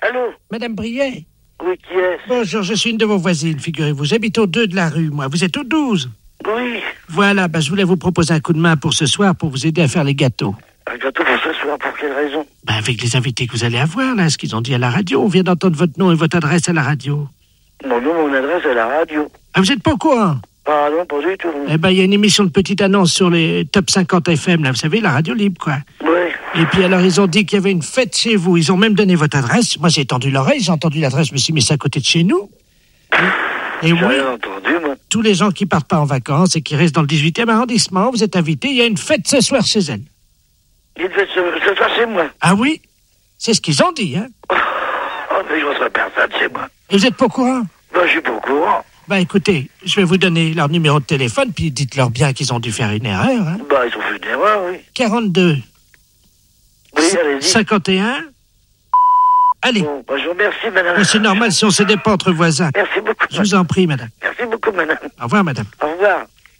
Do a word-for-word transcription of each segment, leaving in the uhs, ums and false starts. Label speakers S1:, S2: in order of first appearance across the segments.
S1: Allô?
S2: Madame Briet?
S1: Oui, qui est-ce?
S2: Bonjour, je suis une de vos voisines, figurez-vous. J'habite au deux de la rue, moi. Vous êtes au douze?
S1: Oui.
S2: Voilà, bah, je voulais vous proposer un coup de main pour ce soir pour vous aider à faire les gâteaux.
S1: Un gâteau pour ce soir, pour quelle raison?
S2: Bah, avec les invités que vous allez avoir, là, ce qu'ils ont dit à la radio. On vient d'entendre votre nom et votre adresse à la radio.
S1: Mon nom, mon adresse à la radio.
S2: Ah, vous êtes pas au courant?
S1: Ah non, pas du tout.
S2: Eh ben, il y a une émission de petite annonce sur les top cinquante F M, là, vous savez, la radio libre, quoi.
S1: Oui.
S2: Et puis alors, ils ont dit qu'il y avait une fête chez vous. Ils ont même donné votre adresse. Moi, j'ai tendu l'oreille, j'ai entendu l'adresse, je me suis mis ça à côté de chez nous. Et, et
S1: J'ai
S2: oui,
S1: rien entendu, moi.
S2: tous les gens qui partent pas en vacances et qui restent dans le dix-huitième arrondissement, vous êtes invités. Il y a une fête ce soir chez elle.
S1: Il fait ce, ce soir chez moi.
S2: Ah oui? C'est ce qu'ils ont dit, hein?
S1: Oh, mais je reçois personne chez moi.
S2: Et vous êtes pas au courant?
S1: Ben, je suis pas au courant.
S2: Bah écoutez, je vais vous donner leur numéro de téléphone, puis dites-leur bien qu'ils ont dû faire une erreur, hein?
S1: Bah, ils ont fait une erreur, oui.
S2: quarante-deux.
S1: Oui, allez-y.
S2: cinquante et un. Allez.
S1: Bon, bah, je vous remercie, madame.
S2: Oh, c'est normal si on se dépend entre voisins.
S1: Merci beaucoup.
S2: Je vous en prie, madame.
S1: Merci beaucoup, madame.
S2: Au revoir, madame.
S1: Au revoir.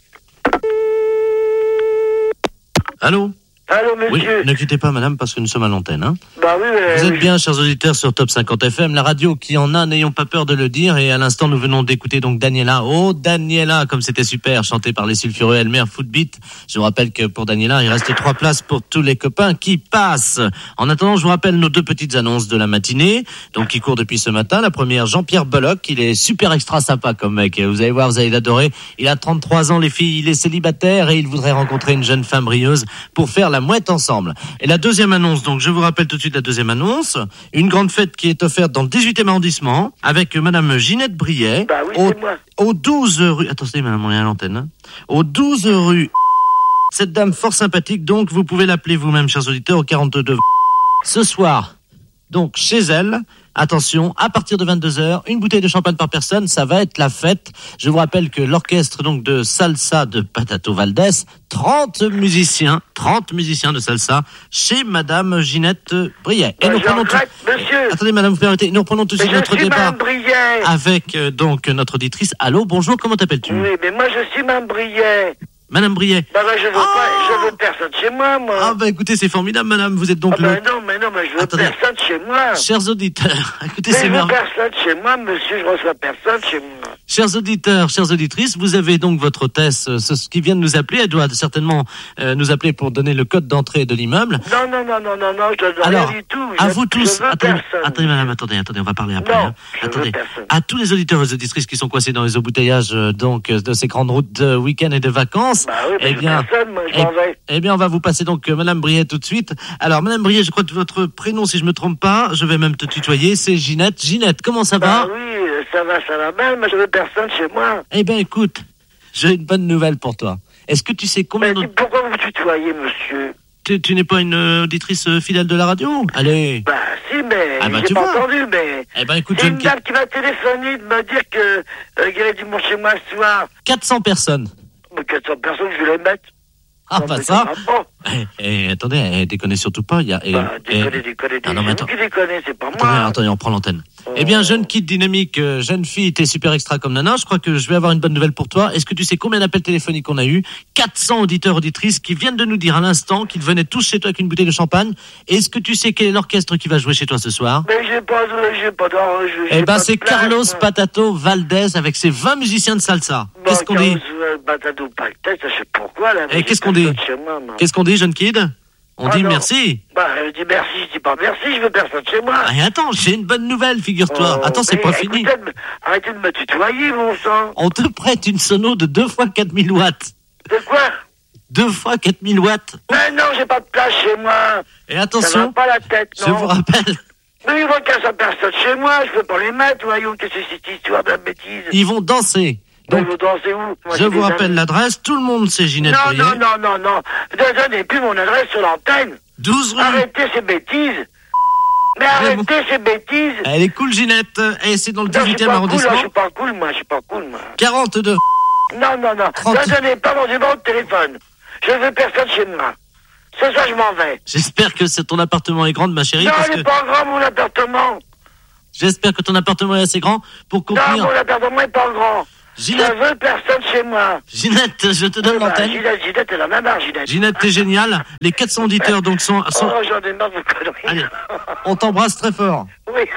S3: Allô?
S1: Allô,
S3: Oui,
S1: monsieur?
S3: ne quittez pas, madame, parce que nous sommes à l'antenne. Hein.
S1: Bah oui, mais...
S3: Vous êtes bien, chers auditeurs, sur Top cinquante F M, la radio qui en a, n'ayons pas peur de le dire. Et à l'instant, nous venons d'écouter donc Daniela. Oh, Daniela, comme c'était super, chanté par les sulfureux Elmer Footbeat. Je vous rappelle que pour Daniela, il reste trois places pour tous les copains qui passent. En attendant, je vous rappelle nos deux petites annonces de la matinée, donc qui courent depuis ce matin. La première, Jean-Pierre Belloc, il est super extra sympa comme mec. Vous allez voir, vous allez l'adorer. Il a trente-trois ans, les filles, il est célibataire et il voudrait rencontrer une jeune femme brilleuse pour faire la mouette ensemble. Et la deuxième annonce, donc je vous rappelle tout de suite la deuxième annonce, une grande fête qui est offerte dans le dix-huitième arrondissement avec madame Ginette Briet.
S1: Bah oui,
S3: au,
S1: c'est moi.
S3: au douze rue... Attendez, madame, on est à l'antenne. Hein. Au douze rue... Cette dame fort sympathique, donc vous pouvez l'appeler vous-même, chers auditeurs, au quarante-deux. Ce soir, donc chez elle... Attention, à partir de vingt-deux heures, une bouteille de champagne par personne, ça va être la fête. Je vous rappelle que l'orchestre donc de salsa de Patato Valdés, trente musiciens, trente musiciens de salsa chez madame Ginette Briet. Et
S1: Bah,
S3: nous
S1: je
S3: reprenons tout...
S1: regrette, monsieur.
S3: Attendez, madame, vous permettez, nous reprenons tout de
S1: Mais
S3: suite
S1: je
S3: notre
S1: suis
S3: débat
S1: madame Briet.
S3: avec euh, donc notre auditrice. Allô, bonjour, comment t'appelles-tu?
S1: Oui, mais moi, je suis madame Briet.
S3: Madame Briet.
S1: Bah, bah, je veux
S3: Oh
S1: pas, je veux personne chez moi, moi.
S3: Ah bah écoutez, c'est formidable, madame, vous êtes donc
S1: Ah bah
S3: le...
S1: non, mais non, mais je veux
S3: Attendez.
S1: personne chez moi.
S3: Chers auditeurs, écoutez,
S1: Mais
S3: c'est
S1: je veux
S3: merveilleux.
S1: personne chez moi, monsieur, je reçois personne chez moi.
S3: Chers auditeurs, chères auditrices, vous avez donc votre hôtesse, euh, ce qui vient de nous appeler. Elle doit certainement euh, nous appeler pour donner le code d'entrée de l'immeuble.
S1: Non, non, non, non, non, non, je donne
S3: Alors,
S1: rien du tout.
S3: à
S1: Je-
S3: vous tous,
S1: je veux
S3: attendez,
S1: personne.
S3: attendez, madame, attendez, attendez, on va parler après.
S1: Non,
S3: hein.
S1: je veux
S3: Attendez,
S1: personne.
S3: à tous les auditeurs et auditrices qui sont coincés dans les embouteillages euh, donc euh, de ces grandes routes de week-end et de vacances,
S1: Bah oui, mais
S3: eh
S1: je veux
S3: bien,
S1: personne, moi, je
S3: eh,
S1: m'en vais.
S3: eh bien, on va vous passer donc euh, madame Briet tout de suite. Alors, madame Briet, je crois que votre prénom, si je me trompe pas, je vais même te tutoyer, c'est Ginette. Ginette, comment ça
S1: Bah
S3: va?
S1: oui, euh, ça va, ça va mal, mais je veux personne chez moi.
S3: Eh bien, écoute, j'ai une bonne nouvelle pour toi. Est-ce que tu sais combien
S1: Mais
S3: de...
S1: dis, pourquoi vous me tutoyez, monsieur?
S3: Tu, tu n'es pas une euh, auditrice euh, fidèle de la radio? Allez.
S1: Bah si, mais
S3: Ah bah,
S1: j'ai
S3: tu
S1: pas
S3: vois.
S1: entendu, mais...
S3: Eh ben écoute,
S1: C'est
S3: je
S1: une
S3: ne
S1: dame qui m'a téléphoné de me dire que euh, qu'il y avait du monde chez moi ce soir.
S3: quatre cents personnes.
S1: Mais quatre cents personnes, je vais les mettre.
S3: Ah,
S1: Non,
S3: pas
S1: mais
S3: ça.
S1: va pas.
S3: Eh, eh, attendez, eh, déconnez surtout pas. Il y a. eh,
S1: Bah,
S3: eh,
S1: déconner, déconner,
S3: ah non, mais
S1: c'est
S3: attends.
S1: vous qui déconnez, c'est pas
S3: Attendez,
S1: moi.
S3: attendez, on prend l'antenne.
S1: Oh.
S3: Eh bien, jeune kid dynamique, euh, jeune fille, t'es super extra comme nana. Je crois que je vais avoir une bonne nouvelle pour toi. Est-ce que tu sais combien d'appels téléphoniques on a eu? quatre cents auditeurs, auditrices qui viennent de nous dire à l'instant qu'ils venaient tous chez toi avec une bouteille de champagne. Est-ce que tu sais quel est l'orchestre qui va jouer chez toi ce soir?
S1: Mais j'ai pas, j'ai pas d'or, j'ai
S3: Eh ben,
S1: pas de
S3: c'est
S1: place,
S3: Carlos
S1: moi.
S3: Patato Valdés avec ses vingt musiciens de salsa.
S1: Bon,
S3: Qu'est-ce qu'on dit?
S1: Carlos, euh, Batado Pactet, je sais pourquoi, là. mais
S3: Eh,
S1: j'ai
S3: qu'est-ce qu'on
S1: personne
S3: dit
S1: chez moi, moi.
S3: Qu'est-ce qu'on dit, jeune kid? On
S1: Ah
S3: dit
S1: non.
S3: merci.
S1: Bah, je dis merci, je dis pas merci, je veux personne chez moi.
S3: Ah, et attends, j'ai une bonne nouvelle, figure-toi.
S1: Oh,
S3: Attends, c'est
S1: mais
S3: pas fini.
S1: écoutez, de me- arrêtez de me tutoyer, mon sang.
S3: On te prête une sono de deux fois quatre mille watts.
S1: De quoi?
S3: deux fois quatre mille watts.
S1: Mais non, j'ai pas de place chez moi.
S3: Et
S1: Ça va
S3: attention,
S1: pas la tête,
S3: je
S1: non.
S3: vous rappelle,
S1: Mais il va qu'à sa personne chez moi, je peux pas les mettre, voyons, qu'est-ce que c'est cette histoire de bêtise?
S3: ils vont danser.
S1: Donc,
S3: Donc,
S1: vous dansez où? Moi,
S3: je
S1: j'ai
S3: vous
S1: des
S3: rappelle
S1: amis.
S3: l'adresse. Tout le monde sait Ginette
S1: Non,
S3: Briet.
S1: non, non, non, non. Ne donnez plus mon adresse sur l'antenne.
S3: douze rue.
S1: Arrêtez ces bêtises. Mais arrêtez ces bêtises.
S3: Elle est cool, Ginette. Et c'est dans le
S1: Non, je suis
S3: dix-huitième
S1: pas cool, là, je
S3: arrondissement.
S1: suis pas cool, moi, je suis pas cool, moi.
S3: quarante-deux.
S1: Non, non, non.
S3: trente.
S1: Ne donnez pas mon numéro de téléphone. Je veux personne chez moi. Ce soir, je m'en vais.
S3: J'espère que c'est- ton appartement est grand, ma chérie.
S1: Non,
S3: parce
S1: il
S3: que
S1: n'est pas grand, mon appartement.
S3: j'espère que ton appartement est assez grand pour
S1: Non,
S3: contenir.
S1: mon appartement n'est pas grand.
S3: Ginette,
S1: Je veux personne chez moi.
S3: Ginette, je te donne
S1: Ah bah,
S3: l'antenne.
S1: Ginette, Ginette, elle en a marre, Ginette.
S3: Ginette, t'es géniale. Les quatre cents auditeurs donc sont, sont...
S1: Oh, j'en ai marre de conneries.
S3: Allez, on t'embrasse très fort.
S1: Oui, merci.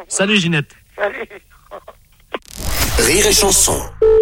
S3: Salut Ginette.
S1: Salut.
S4: Rire et chanson.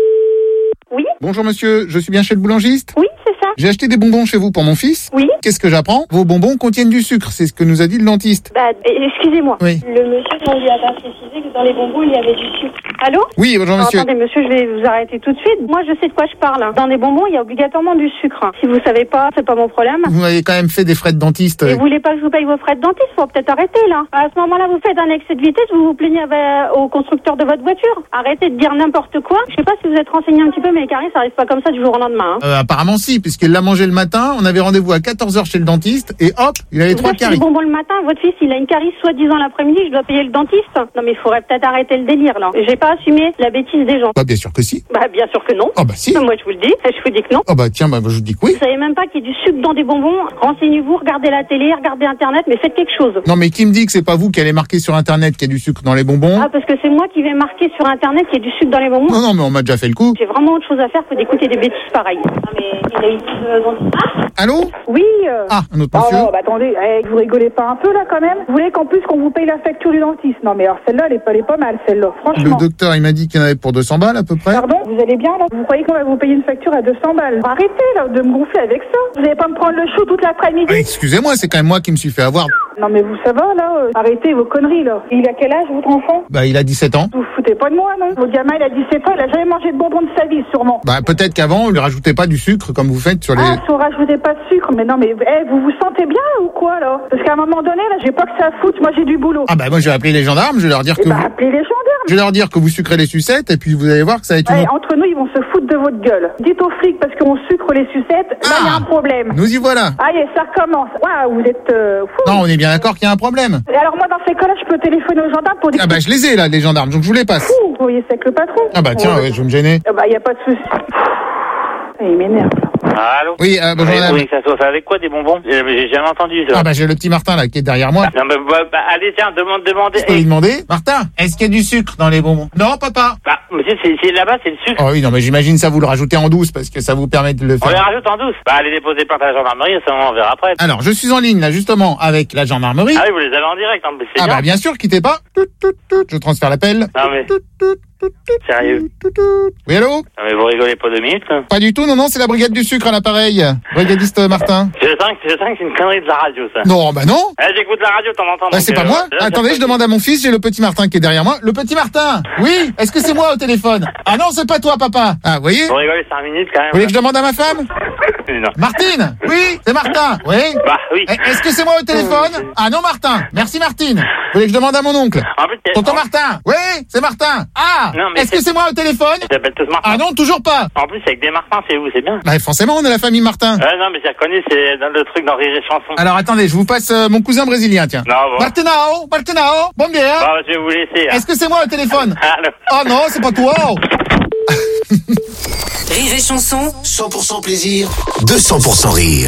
S5: Oui.
S6: Bonjour monsieur, je suis bien chez le boulangiste ?
S5: Oui, c'est ça.
S6: J'ai acheté des bonbons chez vous pour mon fils.
S5: Oui.
S6: Qu'est-ce que j'apprends ? Vos bonbons contiennent du sucre, c'est ce que nous a dit le dentiste.
S5: Bah, excusez-moi.
S6: Oui.
S5: Le monsieur, on lui a pas précisé que dans les bonbons, il y avait du sucre. Allô ?
S6: Oui, bonjour
S5: Alors,
S6: monsieur.
S5: attendez, monsieur, je vais vous arrêter tout de suite. Moi, je sais de quoi je parle. hein. Dans les bonbons, il y a obligatoirement du sucre. Si vous savez pas, c'est pas mon problème.
S6: Vous m'avez quand même fait des frais de dentiste.
S5: Et vous voulez pas que je vous paye vos frais de dentiste ? Faut peut-être arrêter, là. À ce moment-là, vous faites un excès de vitesse, vous vous plaignez avec- au constructeur de votre voiture. Arrêtez de dire n'importe quoi. Je sais pas si vous êtes renseigné un petit peu, mais les caries, ça arrive pas comme ça du jour au lendemain. hein.
S6: Euh, apparemment si, puisqu'il l'a mangé le matin, on avait rendez-vous à quatorze heures chez le dentiste, et hop, il avait
S5: Vous
S6: trois
S5: achetez
S6: caries.
S5: des bonbons le matin, votre fils, il a une carie soi-disant l'après-midi, je dois payer le dentiste. Non, mais il faudrait peut-être arrêter le délire, là. J'ai pas assumé la bêtise des gens.
S6: Bah bien sûr que si.
S5: Bah, bien sûr que non.
S6: Ah bah si.
S5: Moi, je vous le dis. Je vous dis que non.
S6: Ah bah tiens, bah je vous dis que oui.
S5: Vous savez même pas qu'il y a du sucre dans des bonbons. Renseignez-vous, regardez la télé, regardez Internet, mais faites quelque chose.
S6: Non mais qui me dit que c'est pas vous qui allez marquer sur internet qu'il y a du sucre dans les bonbons ?
S5: Ah, parce que c'est moi qui vais marquer sur Internet qu'il y a du sucre dans les bonbons.
S6: Non, non, mais on m'a déjà fait le coup.
S5: J'ai vraiment autre chose à faire que d'écouter des bêtises pareilles. Ah, mais il a eu euh, dentiste. Ah,
S6: Allô ?
S7: Oui. Euh...
S6: Ah, un autre
S7: Oh,
S6: monsieur ?
S7: bah attendez, eh, vous rigolez pas un peu là quand même ? Vous voulez qu'en plus qu'on vous paye la facture du dentiste ? Non mais alors celle-là, elle est pas, elle est pas mal celle-là,
S6: Le
S7: franchement.
S6: docteur, il m'a dit qu'il y en avait pour deux cents balles à peu près.
S7: Pardon ? Vous allez bien là ? Vous croyez qu'on va vous payer une facture à deux cents balles ? Arrêtez là de me gonfler avec ça. Vous allez pas me prendre le chou toute l'après-midi ?
S6: Ah, excusez-moi, c'est quand même moi qui me suis fait avoir.
S7: Non mais vous ça va là euh, Arrêtez vos conneries là. Il a quel âge votre enfant ?
S6: Bah il a dix-sept ans.
S7: Vous vous foutez pas de moi non ? Votre gamin il a dix-sept ans, il a jamais mangé de bonbons de sa vie sûrement.
S6: Bah peut-être qu'avant, on lui rajoutait pas du sucre comme vous faites sur les...
S7: Ah, faut rajouter pas de sucre. Mais non, mais eh, vous vous sentez bien ou quoi, là ? Parce qu'à un moment donné, là, j'ai pas que ça à foutre. Moi, j'ai du boulot.
S6: Ah bah moi je vais appeler les gendarmes, je vais leur dire
S7: Eh
S6: que
S7: bah,
S6: vous...
S7: appelez les gendarmes.
S6: Je vais leur dire que vous sucrez les sucettes et puis vous allez voir que ça va être une...
S7: Eh, entre nous, ils vont se foutre de votre gueule. Dites aux flics parce qu'on sucre les sucettes, là, il y a
S6: Ah
S7: un problème.
S6: Nous y voilà.
S7: Allez, ça recommence. Waouh, vous êtes euh, fous.
S6: Non, on est bien d'accord qu'il y a un problème.
S7: Et alors, moi, dans ces cas-là, je peux téléphoner aux gendarmes pour dire
S6: Ah bah je les ai là, les gendarmes, donc je vous les passe.
S7: Fou, vous voyez, c'est que le patron.
S6: Ah bah tiens, ouais, je vais me gêner.
S7: Ah bah, il n'y a pas de souci. Eh, Il m'énerve, là.
S1: Allô?
S6: Oui, euh, bonjour
S1: Oui,
S6: madame.
S1: oui, ça soit fait avec quoi des bonbons? J'ai j'ai jamais entendu ça.
S6: Ah bah j'ai le petit Martin là qui est derrière moi.
S1: Non, mais bah, bah, allez, tiens, demande, demandez.
S6: Je peux lui demander. Martin, est-ce qu'il y a du sucre dans les bonbons? Non, papa.
S1: Bah, monsieur, c'est c'est là-bas, c'est le sucre.
S6: Oh oui, non mais j'imagine ça vous le rajoutez en douce parce que ça vous permet de le
S1: On les
S6: faire.
S1: rajoute en douce. Bah, allez déposer plainte à la gendarmerie, ça on verra après.
S6: Alors, je suis en ligne là justement avec la gendarmerie.
S1: Ah oui, vous les avez en direct, hein, mais c'est
S6: Ah
S1: bien.
S6: bah bien sûr, quittez pas. Tout, tout, tout. Je transfère l'appel.
S1: Non, mais-
S6: Tout, tout, tout, tout,
S1: Sérieux?
S6: tout, tout. Oui, allô?
S1: Non, mais vous rigolez pas deux minutes, là.
S6: Pas du tout, non, non, c'est la brigade du sucre à l'appareil. Brigadiste euh, Martin.
S1: Je sens que, je sens que c'est une connerie de la radio, ça.
S6: Non, bah non.
S1: Eh, j'écoute la radio de temps en temps.
S6: Bah,
S1: donc,
S6: c'est pas
S1: euh,
S6: moi.
S1: là,
S6: Attendez,
S1: j'ai
S6: je demande à mon fils, j'ai le petit Martin qui est derrière moi. Le petit Martin. Oui, est-ce que c'est moi au téléphone? Ah non, c'est pas toi, papa. Ah, vous voyez?
S1: Vous rigolez cinq minutes, quand même.
S6: Vous voulez que je demande à ma femme?
S1: Non.
S6: Martine. Oui, c'est Martin. Oui.
S1: Bah, oui.
S6: Eh, Est-ce que c'est moi au téléphone? Ah non, Martin. Merci, Martine. Vous voulez que je demande à mon oncle?
S1: En plus,
S6: Tonton
S1: en-
S6: Martin. Oui, c'est Martin. Ah.
S1: Non, mais
S6: Est-ce que
S1: c'est-
S6: c'est moi au téléphone?
S1: Ils s'appellent tous Martin.
S6: Ah non, toujours pas.
S1: En plus, avec des Martins, c'est vous, c'est bien.
S6: Bah, forcément, on est la famille Martin.
S1: Ouais, non, mais j'ai reconnu, c'est dans le truc dans Rire et Chanson.
S6: Alors, attendez, je vous passe euh, mon cousin brésilien, tiens.
S1: Non, bon.
S6: Martinao, Martinao, bon dia.
S1: Bon, je vais vous laisser. hein.
S6: Est-ce que c'est moi au téléphone?
S1: Allô?
S6: Oh non, c'est pas toi.
S4: Rire et chanson, cent pour cent plaisir, deux cents pour cent rire.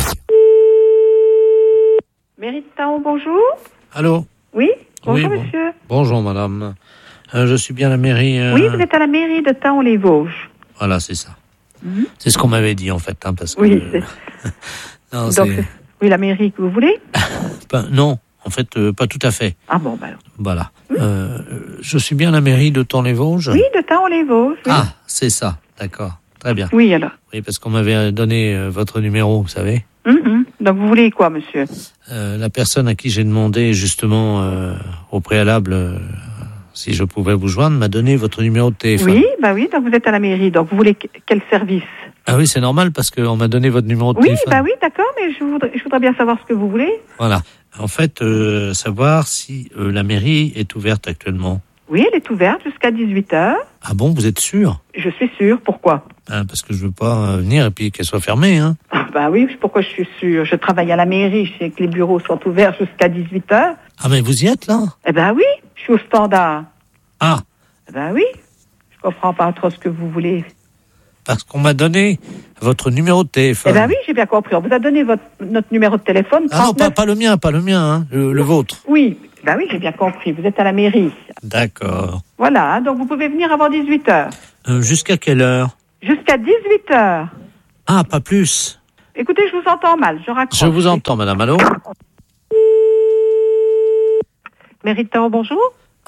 S7: Mairie de Taon, bonjour.
S3: Allô?
S7: Oui, bonjour,
S3: Oui, bon.
S7: monsieur.
S3: Bonjour, madame. Euh, je suis bien à la mairie. euh,
S7: Oui, vous êtes à la mairie de Taon-les-Vosges.
S3: Voilà, c'est ça. C'est ce qu'on m'avait dit, en fait, hein, parce que...
S7: Oui, c'est-
S3: non,
S7: Donc,
S3: c'est-
S7: c'est- oui, la mairie que vous voulez.
S3: pas- non, en fait, euh, pas tout à fait.
S7: Ah bon, bah alors.
S3: Voilà. Euh, je suis bien à la mairie de Taon-les-Vosges.
S7: Oui, de Taon-les-Vosges. Oui.
S3: Ah, c'est ça. D'accord. Très bien.
S7: Oui, alors.
S3: Oui, parce qu'on m'avait donné euh, votre numéro, vous savez.
S7: Mhm. Donc, vous voulez quoi, monsieur?
S3: Euh, la personne à qui j'ai demandé justement euh, au préalable euh, si je pouvais vous joindre m'a donné votre numéro de téléphone.
S7: Oui, bah oui, donc vous êtes à la mairie. Donc, vous voulez que- quel service?
S3: Ah oui, c'est normal parce qu'on m'a donné votre numéro de
S7: Oui,
S3: téléphone.
S7: bah oui, d'accord, mais je voudrais, je voudrais bien savoir ce que vous voulez.
S3: Voilà. En fait, euh, savoir si euh, la mairie est ouverte actuellement.
S7: Oui, elle est ouverte jusqu'à dix-huit heures.
S3: Ah bon, vous êtes sûr?
S7: Je suis sûre. Pourquoi?
S3: Ah, parce que je veux pas euh, venir et puis qu'elle soit fermée, hein.
S7: Ah, bah oui, pourquoi je suis sûre? Je travaille à la mairie, je sais que les bureaux sont ouverts jusqu'à dix-huit heures.
S3: Ah mais vous y êtes là?
S7: Eh ben oui, je suis au standard.
S3: Ah,
S7: Eh ben oui, je comprends pas trop ce que vous voulez.
S3: parce qu'on m'a donné votre numéro de téléphone.
S7: Eh ben oui, j'ai bien compris. On vous a donné votre, notre numéro de téléphone.
S3: Ah non, pas,
S7: trente-neuf.
S3: pas le mien, pas le mien, hein, le, le vôtre.
S7: Oui, ben oui, j'ai bien compris. Vous êtes à la mairie.
S3: D'accord.
S7: Voilà, hein, donc vous pouvez venir avant dix-huit heures.
S3: Euh, jusqu'à quelle heure?
S7: Jusqu'à dix-huit heures.
S3: Ah, pas plus.
S7: Écoutez, je vous entends mal, je raccroche.
S3: Je vous entends, madame. Allô?
S7: Mairie de Taon, bonjour.
S3: Ah,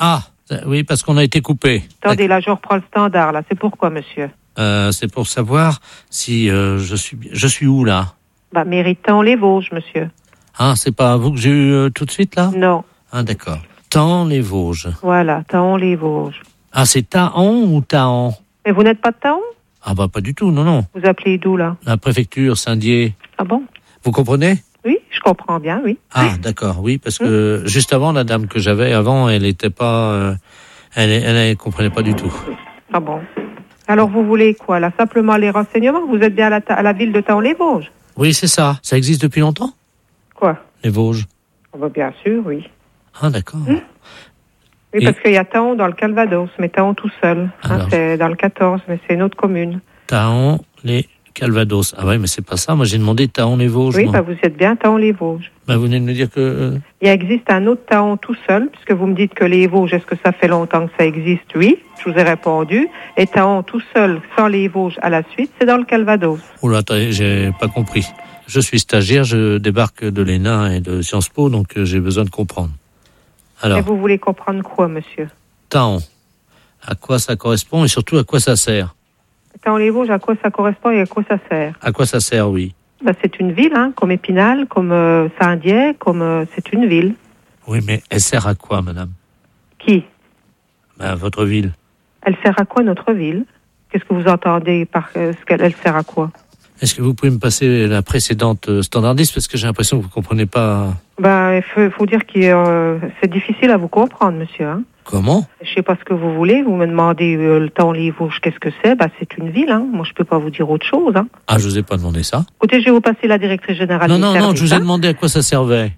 S3: Oui, parce qu'on a été coupé.
S8: Attendez, là, je reprends le standard, là. C'est pourquoi, monsieur?
S3: Euh, c'est pour savoir si euh, je suis je suis où, là?
S8: Bah, méritant les Vosges, monsieur.
S3: Ah, c'est pas vous que j'ai eu euh, tout de suite, là?
S8: Non.
S3: Ah, d'accord. Taon les Vosges.
S8: Voilà, Taon les Vosges.
S3: Ah, c'est Taon ou Taon?
S8: Mais vous n'êtes pas de Taon?
S3: Ah, bah, pas du tout, non, non.
S8: Vous appelez d'où, là?
S3: La préfecture, Saint-Dié.
S8: Ah bon?
S3: Vous comprenez?
S8: Oui, je comprends bien, oui.
S3: Ah, d'accord, oui, parce que mmh. juste avant, la dame que j'avais avant, elle était pas... Euh, elle, elle, elle comprenait pas du tout.
S8: Ah bon? Alors, vous voulez quoi, là? Simplement les renseignements? Vous êtes bien à la, à la ville de Taon-les-Vosges?
S3: Oui, c'est ça. Ça existe depuis longtemps?
S8: Quoi?
S3: Les Vosges.
S8: Oh, bah, bien sûr, oui.
S3: Ah, d'accord.
S8: Mmh. Oui,
S3: Et...
S8: parce qu'il y a Taon dans le Calvados, mais Taon tout seul.
S3: Alors...
S8: Hein, c'est dans le quatorze, mais c'est une autre commune.
S3: Taon, les Calvados. Ah oui, mais c'est pas ça. Moi, j'ai demandé Taon, les Vosges.
S8: Oui,
S3: moi.
S8: bah, vous êtes bien Taon, les Vosges.
S3: Bah, vous venez de me dire que... Euh...
S8: Il existe un autre Taon tout seul, puisque vous me dites que les Vosges, est-ce que ça fait longtemps que ça existe? Oui, je vous ai répondu. Et Taon tout seul, sans les Vosges à la suite, c'est dans le Calvados.
S3: Oula, attendez, j'ai pas compris. Je suis stagiaire, je débarque de l'E N A et de Sciences Po, donc euh, j'ai besoin de comprendre. Alors,
S8: et vous voulez comprendre quoi, monsieur?
S3: Taon, à quoi ça correspond et surtout à quoi ça sert?
S8: Taon les Vosges, à quoi ça correspond et à quoi ça sert?
S3: À quoi ça sert, oui.
S8: Bah, c'est une ville, hein, comme Épinal, comme euh, Saint-Dié, comme euh, c'est une ville.
S3: Oui, mais elle sert à quoi, madame?
S8: Qui?
S3: Bah, votre ville.
S8: Elle sert à quoi, notre ville? Qu'est-ce que vous entendez par euh, ce qu'elle elle sert à quoi?
S3: Est-ce que vous pouvez me passer la précédente standardiste, parce que j'ai l'impression que vous comprenez pas.
S8: Ben, il faut, faut dire que euh, c'est difficile à vous comprendre, monsieur. Hein.
S3: Comment?
S8: Je sais pas ce que vous voulez. Vous me demandez euh, le Taon les Vosges, qu'est-ce que c'est? Ben, c'est une ville. Hein. Moi, je peux pas vous dire autre chose. Hein.
S3: Ah, je vous ai pas demandé ça.
S8: Écoutez, je vais vous passer la directrice générale.
S3: Non, non,
S8: service,
S3: non, je vous ai
S8: hein.
S3: demandé à quoi ça servait.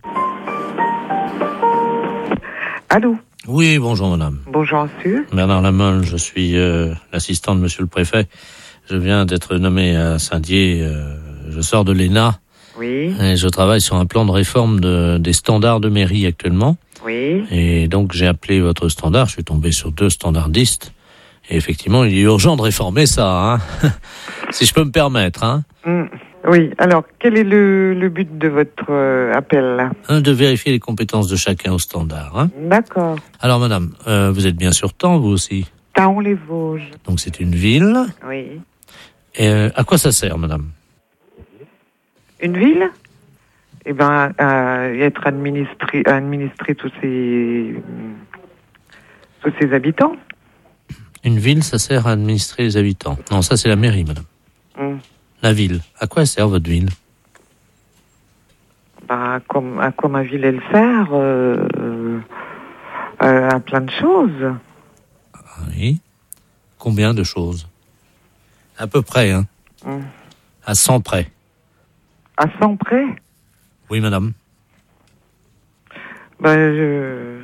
S8: Allô?
S3: Oui, bonjour, madame.
S8: Bonjour, monsieur.
S3: Bernard Lamolle, je suis euh, l'assistant de monsieur le préfet. Je viens d'être nommé à Saint-Dié. Euh, je sors de l'E N A.
S8: Oui.
S3: Et je travaille sur un plan de réforme de, des standards de mairie actuellement.
S8: Oui.
S3: Et donc, j'ai appelé votre standard. Je suis tombé sur deux standardistes. Et effectivement, il est urgent de réformer ça, hein. Si je peux me permettre, hein.
S9: Mmh. Oui. Alors, quel est le, le but de votre euh, appel, là?
S3: Un, de vérifier les compétences de chacun au standard, hein.
S9: D'accord.
S3: Alors, madame, euh, vous êtes bien sur Taon, vous aussi?
S9: Taon les Vosges.
S3: Donc, c'est une ville.
S9: Oui.
S3: Et euh, à quoi ça sert, madame?
S9: Une ville? Eh ben, euh, être administré, administrer tous ses, tous ses habitants.
S3: Une ville, ça sert à administrer les habitants. Non, ça c'est la mairie, madame.
S9: Mm.
S3: La ville. À quoi elle sert votre ville?
S9: Bah, comme, à quoi ma ville elle sert euh, euh, à plein de choses.
S3: Oui. Combien de choses? À peu près, hein.
S9: Mm.
S3: À cent près.
S9: À cent près?
S3: Oui, madame.
S9: Ben, je...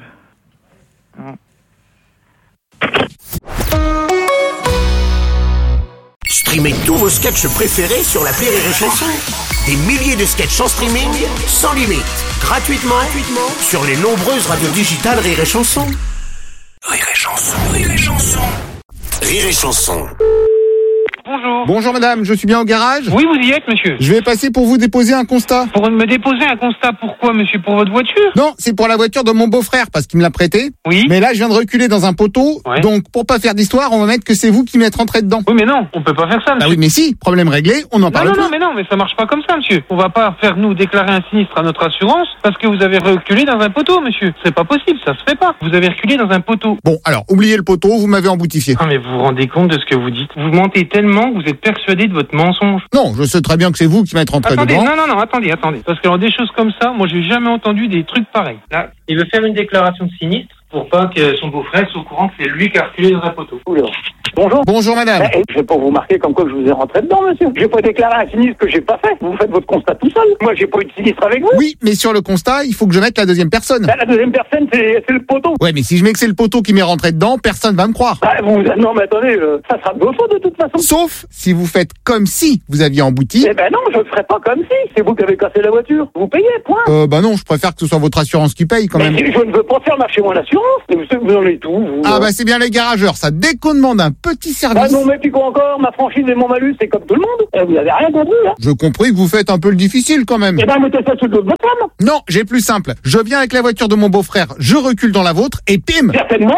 S4: Streamez tous vos sketchs préférés sur l'appli Rire et Chanson. Des milliers de sketchs en streaming, sans limite, gratuitement, gratuitement sur les nombreuses radios digitales Rire et Chanson. Rire et Chanson, Rire et Chanson. Rire et Chanson.
S10: Bonjour.
S6: Bonjour madame, je suis bien au garage?
S10: Oui, vous y êtes, monsieur.
S6: Je vais passer pour vous déposer un constat.
S10: Pour me déposer un constat, pourquoi, monsieur? Pour votre voiture?
S6: Non, c'est pour la voiture de mon beau-frère, parce qu'il me l'a prêté.
S10: Oui.
S6: Mais là, je viens de reculer dans un poteau,
S10: Ouais.
S6: donc pour pas faire d'histoire, on va mettre que c'est vous qui m'êtes rentré dedans.
S10: Oui, mais non, on peut pas faire ça, monsieur.
S6: Bah oui, mais si, problème réglé, on en
S10: Non,
S6: parle
S10: non,
S6: plus.
S10: non, mais non, mais ça marche pas comme ça, monsieur. On va pas faire nous déclarer un sinistre à notre assurance parce que vous avez reculé dans un poteau, monsieur. C'est pas possible, ça se fait pas. Vous avez reculé dans un poteau.
S6: Bon, alors, oubliez le poteau, vous m'avez emboutifié.
S10: Ah, mais vous vous rendez compte de ce que vous dites? Vous mentez tellement que vous êtes persuadé de votre mensonge.
S6: Non, je sais très bien que c'est vous qui m'êtes rentré
S10: Attendez,
S6: dedans.
S10: non, non, non, attendez, attendez. Parce que alors, des choses comme ça, moi, j'ai jamais entendu des trucs pareils. Là, il veut faire une déclaration de sinistre pour pas que son beau-frère soit au courant que c'est lui qui a reculé dans un poteau.
S1: Bonjour.
S6: Bonjour madame.
S1: Eh, je vais pas vous marquer comme quoi que je vous ai rentré dedans, monsieur. J'ai pas déclaré un sinistre que j'ai pas fait. Vous faites votre constat tout seul. Moi, j'ai pas eu de sinistre avec vous.
S6: Oui, mais sur le constat, il faut que je mette la deuxième personne.
S1: Là, la deuxième personne, c'est c'est le poteau.
S6: Ouais, mais si je mets que c'est le poteau qui m'est rentré dedans, personne va me croire.
S1: Ah, vous, non, mais attendez, euh, ça sera de vos fautes de toute façon.
S6: Sauf si vous faites comme si vous aviez embouti.
S1: Eh ben non, je ne ferai pas comme si. C'est vous qui avez cassé la voiture. Vous payez, point.
S6: Euh, bah non, je préfère que ce soit votre assurance qui paye quand
S1: Mais
S6: même.
S1: je ne veux pas faire marcher moi l'assurance. Mais vous, vous en êtes où, vous
S6: Ah
S1: euh
S6: bah c'est bien les garageurs, ça. Dès qu'on demande un petit service...
S1: Ah non, mais puis quoi encore, ma franchise et mon malus, c'est comme tout le monde. Eh, vous avez rien compris, là.
S6: Je compris que vous faites un peu le difficile quand même.
S1: Eh ben, mettez ça sous le dos de votre femme.
S6: Non, j'ai plus simple. Je viens avec la voiture de mon beau-frère, je recule dans la vôtre et pim.
S1: Certainement pas.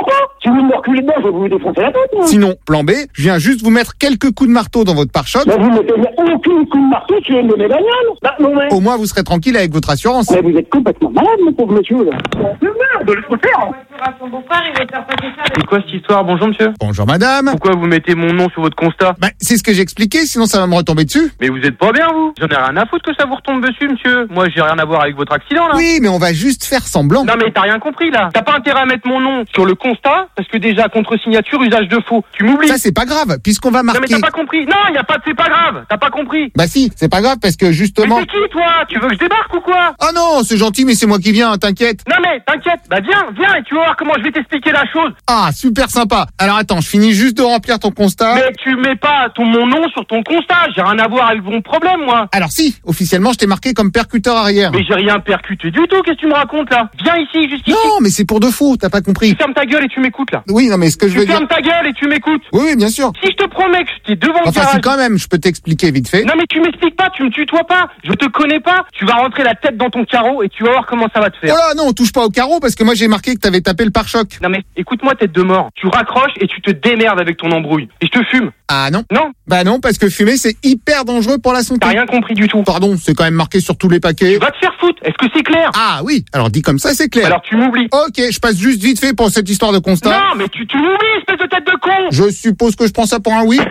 S1: Si vous me reculez dedans, je vais vous défoncer la tête, moi.
S6: Sinon, plan B, je viens juste vous mettre quelques coups de marteau dans votre pare-choc.
S1: Bah, vous ne mettez aucun coup de marteau sur une de mes bagnoles. Bah, non, mais...
S6: Au moins, vous serez tranquille avec votre assurance.
S1: Mais vous êtes complètement malade, mon pauvre monsieur, là. Merde, laisse-moi faire.
S10: C'est quoi cette histoire? Bonjour monsieur.
S6: Bonjour madame.
S10: Pourquoi vous mettez mon nom sur votre constat?
S6: Bah, c'est ce que j'ai expliqué, sinon ça va me retomber dessus.
S10: Mais vous êtes pas bien vous? J'en ai rien à foutre que ça vous retombe dessus monsieur. Moi j'ai rien à voir avec votre accident là.
S6: Oui, mais on va juste faire semblant.
S10: Non mais t'as rien compris là. T'as pas intérêt à mettre mon nom sur le constat parce que déjà contre-signature, usage de faux. Tu m'oublies.
S6: Ça c'est pas grave, puisqu'on va marquer...
S10: Non mais t'as pas compris. Non, y a pas de c'est pas grave. T'as pas compris.
S6: Bah si, c'est pas grave parce que justement...
S10: Mais c'est qui toi? Tu veux que je débarque ou quoi?
S6: Ah non, c'est gentil mais c'est moi qui viens, t'inquiète.
S10: Non mais t'inquiète. Bah viens, viens et tu vas voir comment je vais t'expliquer la chose.
S6: Ah, super sympa. Alors attends, je finis juste de remplir ton constat.
S10: Mais tu mets pas ton mon nom sur ton constat. J'ai rien à voir avec mon problème moi.
S6: Alors si, officiellement je t'ai marqué comme percuteur arrière.
S10: Mais j'ai rien percuté du tout. Qu'est-ce que tu me racontes là? Viens ici, juste ici.
S6: Non, mais c'est pour de faux, t'as pas compris.
S10: Tu fermes ta gueule et tu m'écoutes là.
S6: Oui, non mais ce que je
S10: Tu
S6: veux dire...
S10: fermes ta gueule et tu m'écoutes.
S6: Oui, oui, bien sûr.
S10: Si je te promets que t'es devant le
S6: Enfin
S10: garage...
S6: si quand même, je peux t'expliquer vite fait.
S10: Non mais tu m'expliques pas, tu me tutoies pas. Je te connais pas. Tu vas rentrer la tête dans ton carreau et tu vas voir comment ça va te faire.
S6: Oh là, non, touche pas au carreau parce que moi j'ai marqué que t'avais tapé le pare-choc.
S10: Non mais écoute-moi tête de mort. Tu raccroches et tu te démerdes avec ton embrouille. Et je te fume.
S6: Ah non.
S10: Non.
S6: Bah non, parce que fumer c'est hyper dangereux pour la santé.
S10: T'as rien compris du tout.
S6: Pardon, c'est quand même marqué sur tous les paquets.
S10: Tu vas te faire foutre. Est-ce que c'est clair?
S6: Ah oui, alors dit comme ça c'est clair.
S10: Alors tu m'oublies.
S6: Ok, je passe juste vite fait pour cette histoire de constat.
S10: Non mais tu, tu m'oublies espèce de tête de con.
S6: Je suppose que je prends ça pour un oui.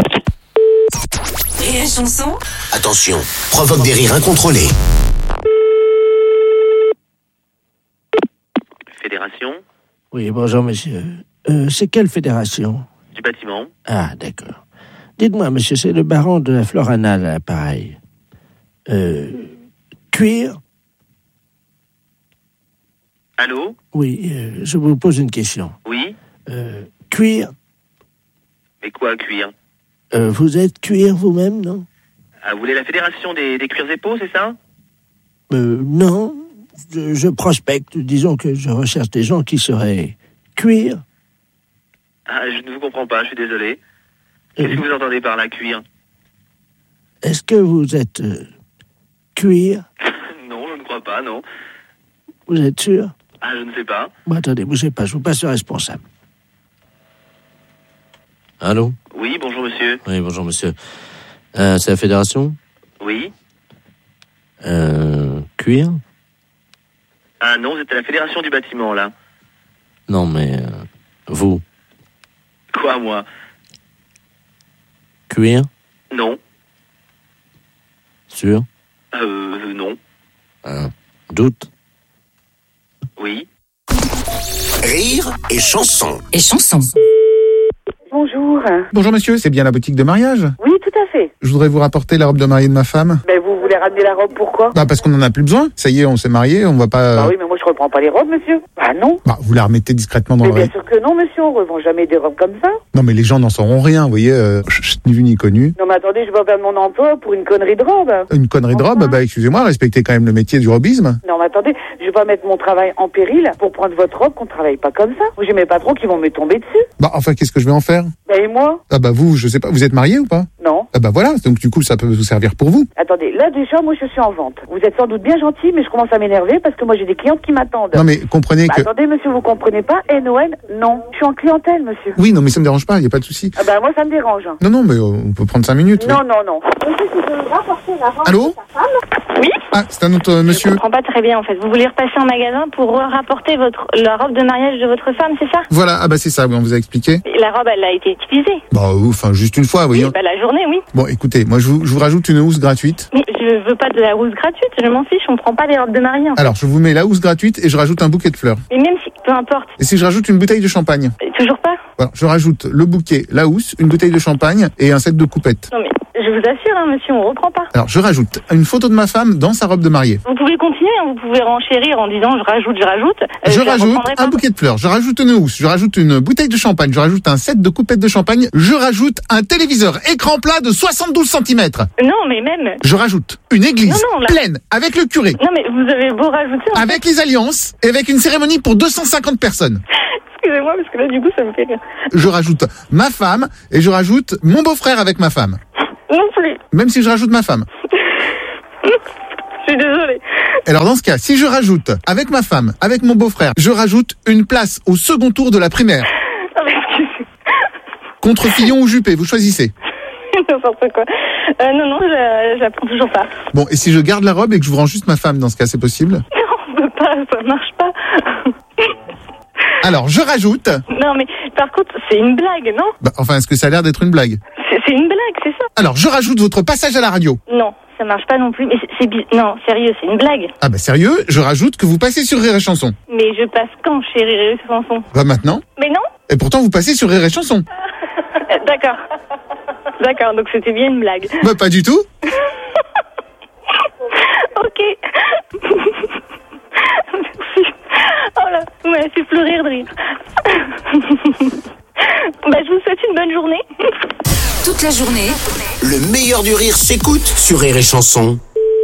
S11: Et la chanson?
S4: Attention, provoque des rires incontrôlés.
S12: Fédération
S2: Oui, bonjour monsieur. Euh, c'est quelle fédération?
S12: du bâtiment.
S2: Ah, d'accord. Dites-moi, monsieur, c'est le baron de la Floranale à l'appareil. Euh, cuir?
S12: Allô?
S2: Oui, euh, je vous pose une question.
S12: Oui?
S2: Euh, cuir?
S12: Mais quoi, cuir?
S2: Euh, vous êtes cuir vous-même, non?
S12: Ah, vous voulez la fédération des, des cuirs épaux, c'est ça?
S2: Euh, non. Je, je prospecte. Disons que je recherche des gens qui seraient cuir.
S12: Ah, je ne vous comprends pas, je suis désolé. Qu'est-ce
S2: Euh,
S12: que vous entendez par là, cuir?
S2: Est-ce que vous êtes euh, cuir?
S12: Non, je ne crois pas, non.
S2: Vous êtes sûr?
S12: Ah, je ne sais pas.
S2: Bon, attendez, bougez pas, je vous passe le responsable.
S3: Allô?
S12: Oui, bonjour monsieur.
S3: Oui, bonjour monsieur. Euh, c'est la fédération?
S12: Oui?
S3: Euh, cuir?
S12: Ah non, vous êtes à la fédération du bâtiment, là.
S3: Non, mais euh, vous,
S12: Quoi, moi?
S3: cuir?
S12: Non.
S3: Sûr?
S12: Euh, non.
S3: Un doute?
S12: Oui?
S4: Rire et chanson.
S11: Et chanson.
S7: Bonjour.
S6: Bonjour monsieur, c'est bien la boutique de mariage?
S7: Oui, tout à fait.
S6: Je voudrais vous rapporter la robe de mariée de ma femme.
S7: Ben, vous voulez ramener la robe, pourquoi?
S6: Bah parce qu'on en a plus besoin. Ça y est, on s'est mariés, on va pas...
S7: Bah oui, mais moi je reprends pas les robes, monsieur. Bah non.
S6: Bah vous la remettez discrètement dans
S7: Mais
S6: le
S7: bien
S6: rayon.
S7: sûr que non, monsieur, on revend jamais des robes comme ça.
S6: Non mais les gens n'en sauront rien, vous voyez, euh, chut, ni vu ni connu.
S7: Non mais attendez, je vais perdre mon emploi pour une connerie de robe.
S6: Une connerie de robe, bah excusez-moi, respectez quand même le métier du robisme.
S7: Non mais attendez, je vais pas mettre mon travail en péril pour prendre votre robe qu'on travaille pas comme ça. Moi j'ai mes patrons qui vont me tomber dessus.
S6: Bah enfin, qu'est-ce que je vais en faire?
S7: Bah et moi?
S6: Ah bah vous, je sais pas, vous êtes marié ou pas?
S7: Non.
S6: Ah bah voilà, donc du coup ça peut vous servir pour vous.
S7: Attendez, là déjà moi je suis en vente. Vous êtes sans doute bien gentil, mais je commence à m'énerver parce que moi j'ai des clientes qui m'attendent.
S6: Non mais comprenez
S7: Bah,
S6: que...
S7: attendez monsieur, vous comprenez pas? N O L? Non. Je suis en clientèle, monsieur.
S6: Oui, non mais ça me dérange pas, y a pas de souci.
S7: Ah bah moi ça me dérange.
S6: Non, non, mais euh, on peut prendre cinq minutes. oui.
S7: Non, non, non. Monsieur, tu peux rapporter la robe
S6: Allô?
S7: de ta femme? Oui.
S6: Ah, c'est un autre euh,
S5: Je
S6: monsieur.
S5: comprends pas très bien en fait. Vous voulez repasser en magasin pour rapporter votre la robe de mariage de votre femme, c'est ça?
S6: Voilà, ah bah c'est ça, oui, on vous a expliqué.
S5: La robe, elle a été utilisée.
S6: Bah euh, enfin, juste une fois, vous voyez.
S5: Oui, bah la journée, oui.
S6: Bon, écoutez, moi je vous, je vous rajoute une housse gratuite.
S5: Mais je veux pas de la housse gratuite, je m'en fiche, on prend pas les robes de mariée. en fait.
S6: Alors, je vous mets la housse gratuite et je rajoute un bouquet de fleurs.
S5: Mais même si, peu importe,
S6: Et si je rajoute une bouteille de champagne?
S5: euh, toujours pas.
S6: Voilà, je rajoute le bouquet, la housse, une bouteille de champagne et un set de coupettes.
S5: Non mais, je vous assure, hein, monsieur, on reprend pas.
S6: Alors, je rajoute une photo de ma femme dans sa robe de mariée.
S5: Vous pouvez continuer, hein, vous pouvez renchérir en disant je rajoute, je rajoute. Euh,
S6: Je
S5: la
S6: rajoute
S5: reprendrai pas.
S6: un bouquet de fleurs, je rajoute une housse, je rajoute une bouteille de champagne, je rajoute un set de coupettes de champagne, je rajoute un téléviseur écran plat de soixante-douze centimètres.
S5: Non mais même.
S6: Je rajoute une église
S5: Non, non, là-
S6: pleine avec le curé,
S5: Non mais vous avez beau rajouter. en
S6: avec les alliances et avec une cérémonie pour deux cent cinquante personnes.
S5: fait- Excusez-moi parce que là du coup ça me fait rire.
S6: Je rajoute ma femme et je rajoute mon beau-frère avec ma femme.
S5: Non plus.
S6: Même si je rajoute ma femme.
S5: Je suis désolée.
S6: Alors dans ce cas, si je rajoute avec ma femme, avec mon beau-frère, je rajoute une place au second tour de la primaire. Contre Fillon ou Juppé, vous choisissez.
S5: N'importe quoi. Euh, non, non, je- j'apprends toujours pas.
S6: Bon, et si je garde la robe et que je vous rends juste ma femme, dans ce cas, c'est possible?
S5: Non, on peut pas, ça marche pas.
S6: Alors, je rajoute...
S5: Non, mais par contre, c'est une blague, non?
S6: Bah, enfin, est-ce que ça a l'air d'être une blague?
S5: C'est c'est une blague, c'est ça?
S6: Alors, je rajoute votre passage à la radio.
S5: Non, ça marche pas non plus. Mais c'est- c'est bi- non, sérieux, c'est une blague.
S6: Ah bah sérieux, je rajoute que vous passez sur Rire et Chanson.
S5: Mais je passe quand chez Rire et Chanson?
S6: Bah maintenant.
S5: Mais non?
S6: Et pourtant, vous passez sur Rire et Chanson.
S5: Euh, D'accord. D'accord, donc c'était bien une blague.
S6: Bah pas du tout.
S5: Ok. Merci. Oh là, vous m'avez fait pleurer de rire. Bah, je vous souhaite une bonne journée.
S4: Toute la journée, le meilleur du rire s'écoute sur Rire et Chanson.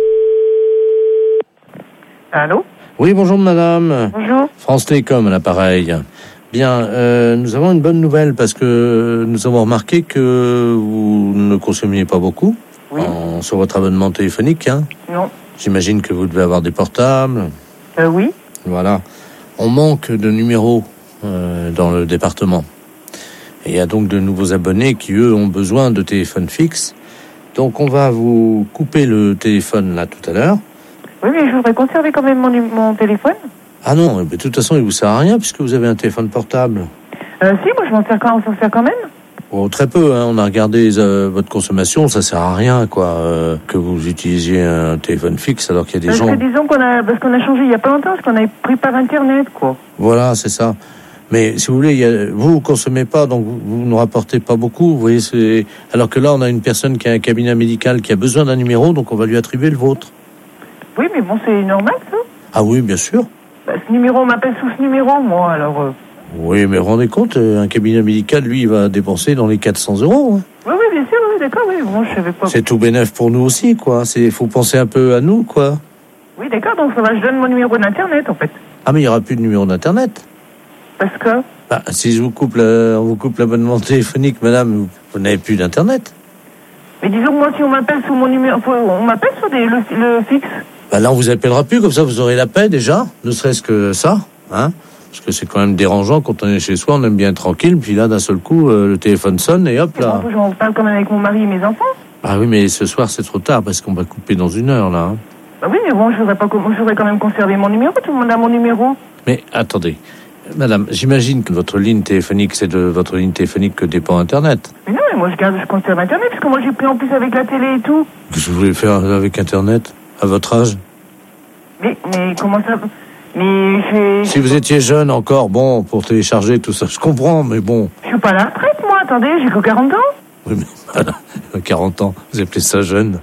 S9: Allô?
S3: Oui, bonjour madame.
S9: Bonjour.
S3: France Télécom à l'appareil. Bien, euh, nous avons une bonne nouvelle parce que nous avons remarqué que vous ne consommiez pas beaucoup
S9: Oui.
S3: en- sur votre abonnement téléphonique. Hein.
S9: Non.
S3: J'imagine que vous devez avoir des portables.
S9: Euh, oui.
S3: Voilà. On manque de numéros euh, dans le département. Et il y a donc de nouveaux abonnés qui, eux, ont besoin de téléphones fixes. Donc on va vous couper le téléphone là tout à l'heure.
S9: Oui, mais je voudrais conserver quand même mon, nu- mon téléphone.
S3: Ah non, mais de toute façon, il vous sert à rien puisque vous avez un téléphone portable.
S9: Euh, si, moi je m'en sers quand, on s'en sert quand même.
S3: Oh, très peu, hein. On a regardé euh, votre consommation, ça sert à rien, quoi, euh, que vous utilisiez un téléphone fixe alors qu'il y a des
S9: Parce
S3: gens...
S9: que disons qu'on a, parce qu'on a changé il y a pas longtemps, parce qu'on avait pris par internet, quoi.
S3: Voilà, c'est ça. Mais si vous voulez, il y a, vous ne consommez pas, donc vous, vous ne rapportez pas beaucoup. Vous voyez, c'est... Alors que là, on a une personne qui a un cabinet médical qui a besoin d'un numéro, donc on va lui attribuer le vôtre.
S9: Oui, mais bon, c'est normal ça.
S3: Ah oui, bien sûr.
S9: Bah, ce numéro, on m'appelle sous ce numéro, moi, alors. Euh...
S3: Oui, mais rendez compte, euh, un cabinet médical, lui, il va dépenser dans les quatre cents euros. Hein.
S9: Oui, oui, bien sûr, oui, d'accord, oui. Bon, je savais pas.
S3: C'est tout bénef pour nous aussi, quoi. C'est, faut penser un peu à nous, quoi.
S9: Oui, d'accord, donc ça va, je donne mon numéro d'internet, en fait.
S3: Ah, mais il n'y aura plus de numéro d'internet.
S9: Parce que.
S3: Bah, si je vous coupe, la, on vous coupe l'abonnement téléphonique, madame, vous, vous n'avez plus d'internet.
S9: Mais disons que moi, si on m'appelle sous mon numéro, faut- on m'appelle sur des, le, le fixe.
S3: Bah là, on vous appellera plus, comme ça, vous aurez la paix déjà, ne serait-ce que ça, hein. Parce que c'est quand même dérangeant quand on est chez soi, on aime bien être tranquille, puis là, d'un seul coup, euh, le téléphone sonne et hop là.
S9: Bon, j'en parle quand même avec mon mari et mes enfants.
S3: Ah oui, mais ce soir, c'est trop tard parce qu'on va couper dans une heure là. Hein.
S9: Bah oui, mais bon, je voudrais pas, je voudrais quand même conserver mon numéro. Tout le monde a mon numéro.
S3: Mais attendez, madame, j'imagine que votre ligne téléphonique, c'est de votre ligne téléphonique que dépend Internet.
S9: Mais non, mais moi je garde, je conserve Internet, parce que moi j'ai pris en plus avec la télé et tout.
S3: Qu'est-ce que vous voulez faire avec Internet à votre âge?
S9: Mais, mais comment ça? Mais j'ai.
S3: Si vous étiez jeune encore, bon, pour télécharger tout ça, je comprends, mais bon.
S9: Je suis pas à la retraite, moi, attendez, j'ai que quarante ans.
S3: Oui, mais voilà, quarante ans, vous appelez ça jeune?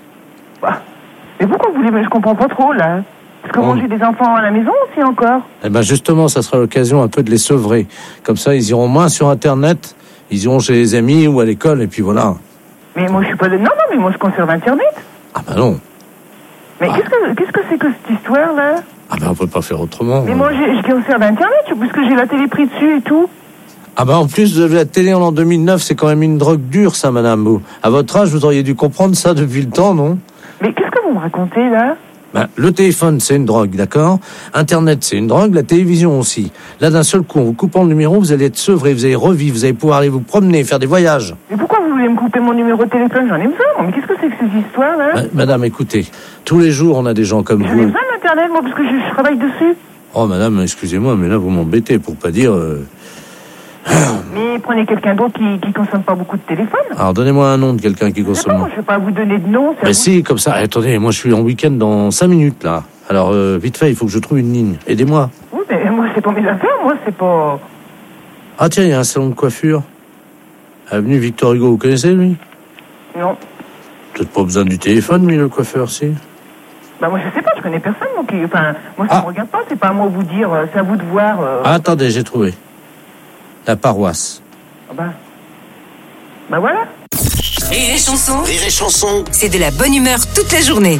S9: Bah. Mais pourquoi vous voulez, mais je comprends pas trop, là. Parce que
S3: Oh.
S9: moi j'ai des enfants à la maison aussi encore.
S3: Eh ben justement, ça sera l'occasion un peu de les sevrer. Comme ça, ils iront moins sur Internet, ils iront chez les amis ou à l'école, et puis voilà.
S9: Mais moi je suis pas de. Non, non, mais moi je conserve Internet.
S3: Ah ben non.
S9: Mais qu'est-ce que qu'est-ce que c'est que cette histoire, là?
S3: Ah ben on peut pas faire autrement.
S9: Mais moi j'ai- je conserve Internet, puisque j'ai la télé prise dessus et tout.
S3: Ah ben en plus de la télé en l'an deux mille neuf, c'est quand même une drogue dure, ça, madame. Vous, à votre âge, vous auriez dû comprendre ça depuis le temps, non?
S9: Mais qu'est-ce que vous me racontez, là?
S3: Ben, le téléphone, c'est une drogue, d'accord? Internet, c'est une drogue, la télévision aussi. Là, d'un seul coup, en vous coupant le numéro, vous allez être sevré, vous allez revivre, vous allez pouvoir aller vous promener, faire des voyages.
S9: Mais pourquoi vous voulez me couper mon numéro de téléphone? J'en ai besoin, moi. Mais qu'est-ce que c'est que ces histoires, là?
S3: Ben, madame, écoutez, tous les jours, on a des gens comme
S9: J'en ai
S3: vous.
S9: besoin d'Internet, moi, parce que je, je travaille dessus.
S3: Oh, madame, excusez-moi, mais là, vous m'embêtez, pour pas dire... euh,
S9: Mais prenez quelqu'un d'autre qui, qui consomme pas beaucoup de téléphone.
S3: Alors, donnez-moi un nom de quelqu'un qui
S9: Je sais pas,
S3: consomme.
S9: moi, je vais pas vous donner de nom. c'est à
S3: Ben
S9: vous.
S3: si, comme ça. Attendez, moi, je suis en week-end dans cinq minutes, là. Alors, euh, vite fait, il faut que je trouve une ligne. Aidez-moi.
S9: Oui, mais moi, c'est pas mes affaires, moi, c'est pas...
S3: Ah tiens, il y a un salon de coiffure. Avenue Victor Hugo, vous connaissez, lui?
S9: Non.
S3: Peut-être pas besoin du téléphone, lui, le coiffeur, si.
S9: Bah, moi, je sais pas, je connais personne, moi, qui... Enfin, moi, ça
S3: Ah.
S9: me regarde pas, c'est pas à moi de vous dire, euh, c'est à vous de voir... euh,
S3: Ah, attendez, j'ai trouvé. La paroisse.
S9: ah bah... Bah, voilà.
S11: Rire et chanson,
S4: Rire et Chanson.
S11: c'est de la bonne humeur toute la journée.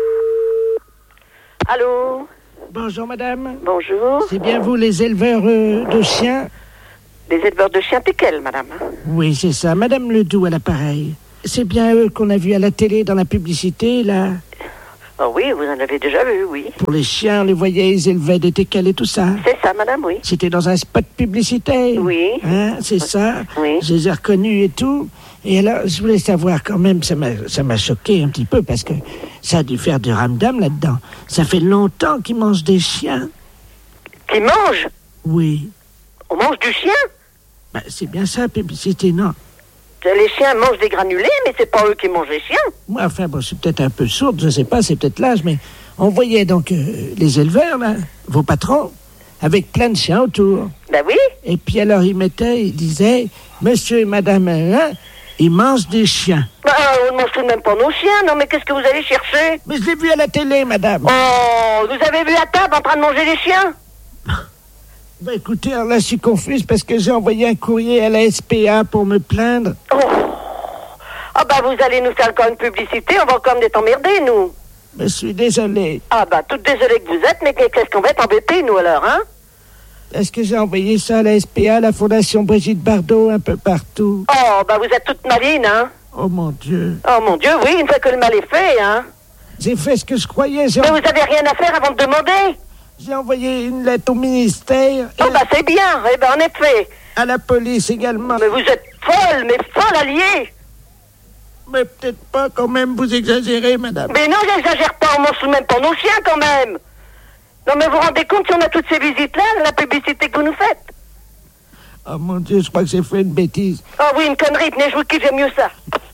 S13: Allô?
S2: Bonjour madame.
S13: Bonjour.
S2: C'est bien vous les éleveurs euh, de chiens?
S13: Des éleveurs de chiens Teckel, madame.
S2: Oui, c'est ça. Madame Ledoux à l'appareil. C'est bien eux qu'on a vu à la télé dans la publicité, là?
S13: Oh oui, vous en avez déjà vu, oui.
S2: Pour les chiens, on les voyait, ils élevaient des teckels et tout ça.
S13: C'est ça, madame, oui.
S2: C'était dans un spot publicitaire.
S13: Oui.
S2: Hein, c'est ça.
S13: Oui.
S2: Je les ai reconnus et tout. Et alors, je voulais savoir quand même, ça m'a, ça m'a choqué un petit peu parce que ça a dû faire du ramdam là-dedans. Ça fait longtemps qu'ils mangent des chiens.
S13: Qui mangent?
S2: Oui.
S13: On mange du chien?
S2: Ben, c'est bien ça, publicité, non?
S13: Les chiens mangent des granulés, mais c'est pas eux qui mangent les chiens.
S2: Moi, enfin, bon, c'est peut-être un peu sourde, je sais pas, c'est peut-être l'âge, mais on voyait donc euh, les éleveurs, là, vos patrons, avec plein de chiens autour.
S13: Ben oui.
S2: Et puis alors, ils mettaient, ils disaient, monsieur et madame, hein, ils mangent des chiens.
S13: Ben, on ne mange tout de même pas nos chiens, non, mais qu'est-ce que vous allez chercher?
S2: Mais je l'ai vu à la télé, madame.
S13: Oh, vous avez vu à table en train de manger des chiens?
S2: Ben écoutez, alors là, je suis confuse parce que j'ai envoyé un courrier à la S P A pour me plaindre.
S13: Oh. Ah bah vous allez nous faire encore une publicité, on va encore être emmerdés, nous.
S2: Je suis désolé.
S13: Ah bah toute désolée que vous êtes, mais qu'est-ce qu'on va être embêtés, nous, alors, hein?
S2: Est-ce que j'ai envoyé ça à la S P A, la Fondation Brigitte Bardot, un peu partout?
S13: Oh, bah vous êtes toute maline, hein?
S2: Oh mon Dieu.
S13: Oh mon Dieu, oui, une fois que le mal est fait, hein?
S2: J'ai fait ce que je croyais. J'ai
S13: mais vous avez rien à faire avant de demander?
S2: J'ai envoyé une lettre au ministère.
S13: Oh bah c'est bien, eh ben en effet.
S2: À la police également.
S13: Mais vous êtes folle, mais folle alliée.
S2: Mais peut-être pas quand même, vous exagérez, madame.
S13: Mais non, j'exagère pas, on mange même pas nos chiens quand même. Non mais vous vous rendez compte si on a toutes ces visites-là, la publicité que vous nous faites?
S2: Oh mon Dieu, je crois que j'ai fait une bêtise.
S13: Oh oui, une connerie, tenez, je vous kiffe, j'aime mieux ça.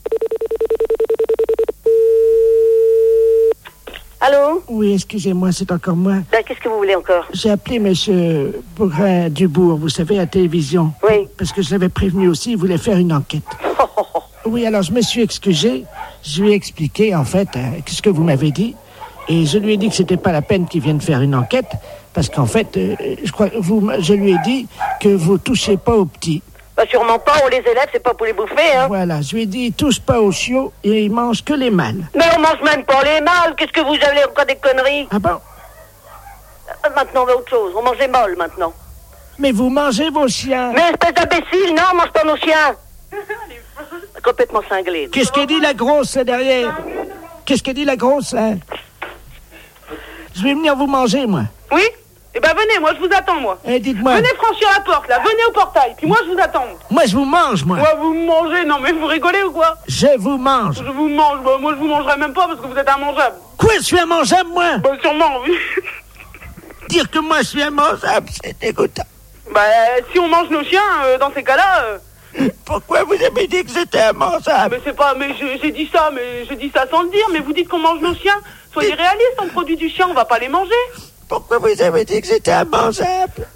S13: Allô?
S2: Oui, excusez-moi, c'est encore moi.
S13: Ben, qu'est-ce que vous voulez encore?
S2: J'ai appelé monsieur Bourrin Dubourg, vous savez, à la télévision.
S13: Oui.
S2: Parce que je l'avais prévenu aussi, il voulait faire une enquête. Oui, alors je me suis excusé. Je lui ai expliqué, en fait, euh, ce que vous m'avez dit. Et je lui ai dit que c'était pas la peine qu'il vienne faire une enquête. Parce qu'en fait, euh, je crois que vous, je lui ai dit que vous touchez pas aux petits.
S13: Bah sûrement pas, on les élève, c'est pas pour les bouffer, hein.
S2: Voilà, je lui ai dit, ils touchent pas aux chiots et ils mangent que les mâles.
S13: Mais on mange même pas les mâles, qu'est-ce que vous avez encore des conneries?
S2: Ah bon?
S13: euh, Maintenant, on va autre chose, on mange les molles maintenant.
S2: Mais vous mangez vos chiens.
S13: Mais espèce d'imbécile, non, on mange pas nos chiens. Complètement cinglé.
S2: Qu'est-ce qu'elle dit la grosse là derrière? Qu'est-ce qu'elle dit la grosse là? Je vais venir vous manger, moi.
S14: Oui? Eh ben venez, moi je vous attends, moi.
S2: Eh, dites-moi.
S14: Venez franchir la porte, là, venez au portail, puis moi je vous attends.
S2: Moi je vous mange, moi.
S14: Ouais, vous me mangez, non mais vous rigolez ou quoi?
S2: Je vous mange.
S14: Je vous mange, bah, moi je vous mangerai même pas parce que vous êtes immangeable.
S2: Quoi, je suis immangeable, moi?
S14: Bah sûrement, oui.
S2: Dire que moi je suis immangeable, c'est dégoûtant.
S14: Bah si on mange nos chiens, euh, dans ces cas-là... Euh...
S2: Pourquoi vous avez dit que j'étais immangeable?
S14: Mais c'est pas... Mais je- j'ai dit ça, mais j'ai dit ça sans le dire, mais vous dites qu'on mange nos chiens. Soyez réalistes, on produit du chien, on va pas les manger.
S2: Pourquoi vous avez dit que j'étais immangeable?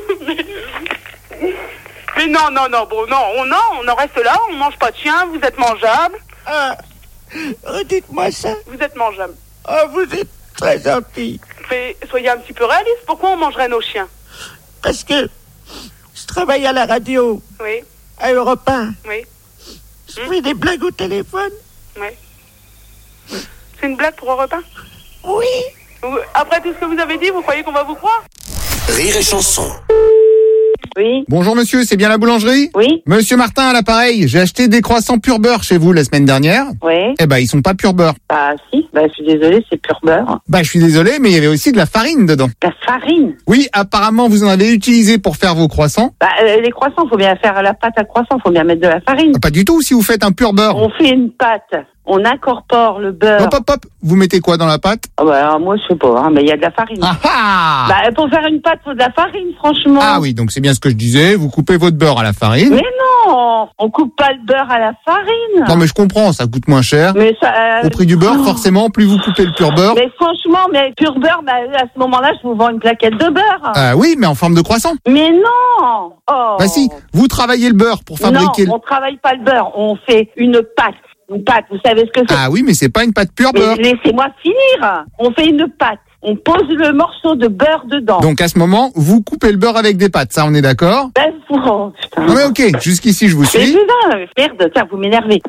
S14: Mais non, non, non, bon, non, on, non, on en reste là, on mange pas de chien, vous êtes mangeable.
S2: Ah, redites-moi ça.
S14: Vous êtes mangeable.
S2: Oh, vous êtes très gentil.
S14: Mais soyez un petit peu réaliste, pourquoi on mangerait nos chiens?
S2: Parce que je travaille à la radio,
S14: Oui,
S2: à Europe un.
S14: oui,
S2: Je fais des blagues au téléphone.
S14: oui. C'est une blague pour un repas?
S2: Oui.
S14: Vous- Après tout ce que vous avez dit, vous croyez qu'on va vous croire?
S4: Rire et chanson.
S13: Oui.
S6: Bonjour monsieur, c'est bien la boulangerie?
S13: Oui.
S6: Monsieur Martin à l'appareil, j'ai acheté des croissants pur beurre chez vous la semaine dernière.
S13: Oui.
S6: Eh ben, ils sont pas pur beurre.
S13: Bah si, bah je suis désolée, c'est pur beurre.
S6: Bah, je suis désolé, mais il y avait aussi de la farine dedans.
S13: La farine?
S6: Oui, apparemment, vous en avez utilisé pour faire vos croissants.
S13: Bah euh, les croissants, faut bien faire la pâte à croissant, faut bien mettre de la farine.
S6: Ah, pas du tout, si vous faites un pur beurre.
S13: On fait une pâte, on incorpore le beurre.
S6: Hop, hop, hop, vous mettez quoi dans la pâte?
S13: Ah bah alors, moi je sais pas, hein, mais il y a de la farine.
S6: Ah ah!
S13: Bah pour faire une pâte, faut de la farine, franchement.
S6: Ah oui, donc c'est bien ce que je disais, vous coupez votre beurre à la farine.
S13: Mais non, on coupe pas le beurre à la farine.
S6: Non mais je comprends, ça coûte moins cher.
S13: Mais ça, euh,
S6: Au prix du beurre, forcément, plus vous coupez le pur beurre.
S13: Mais franchement, mais pur beurre, bah, à ce moment-là, je vous vends une plaquette de beurre.
S6: Ah oui, mais en forme de croissant.
S13: Mais non. Oh.
S6: Bah si, vous travaillez le beurre pour fabriquer
S13: Non,
S6: le...
S13: on travaille pas le beurre, on fait une pâte. Une pâte, vous savez ce que c'est?
S6: Ah oui, mais c'est pas une pâte pure
S13: Mais
S6: beurre.
S13: laissez-moi finir. On fait une pâte. On pose le morceau de beurre dedans.
S6: Donc à ce moment, vous coupez le beurre avec des pâtes, ça on est d'accord?
S13: Ben, oh, putain.
S6: Non mais ok, jusqu'ici je vous
S13: Mais
S6: suis.
S13: putain, merde, tiens, vous m'énervez.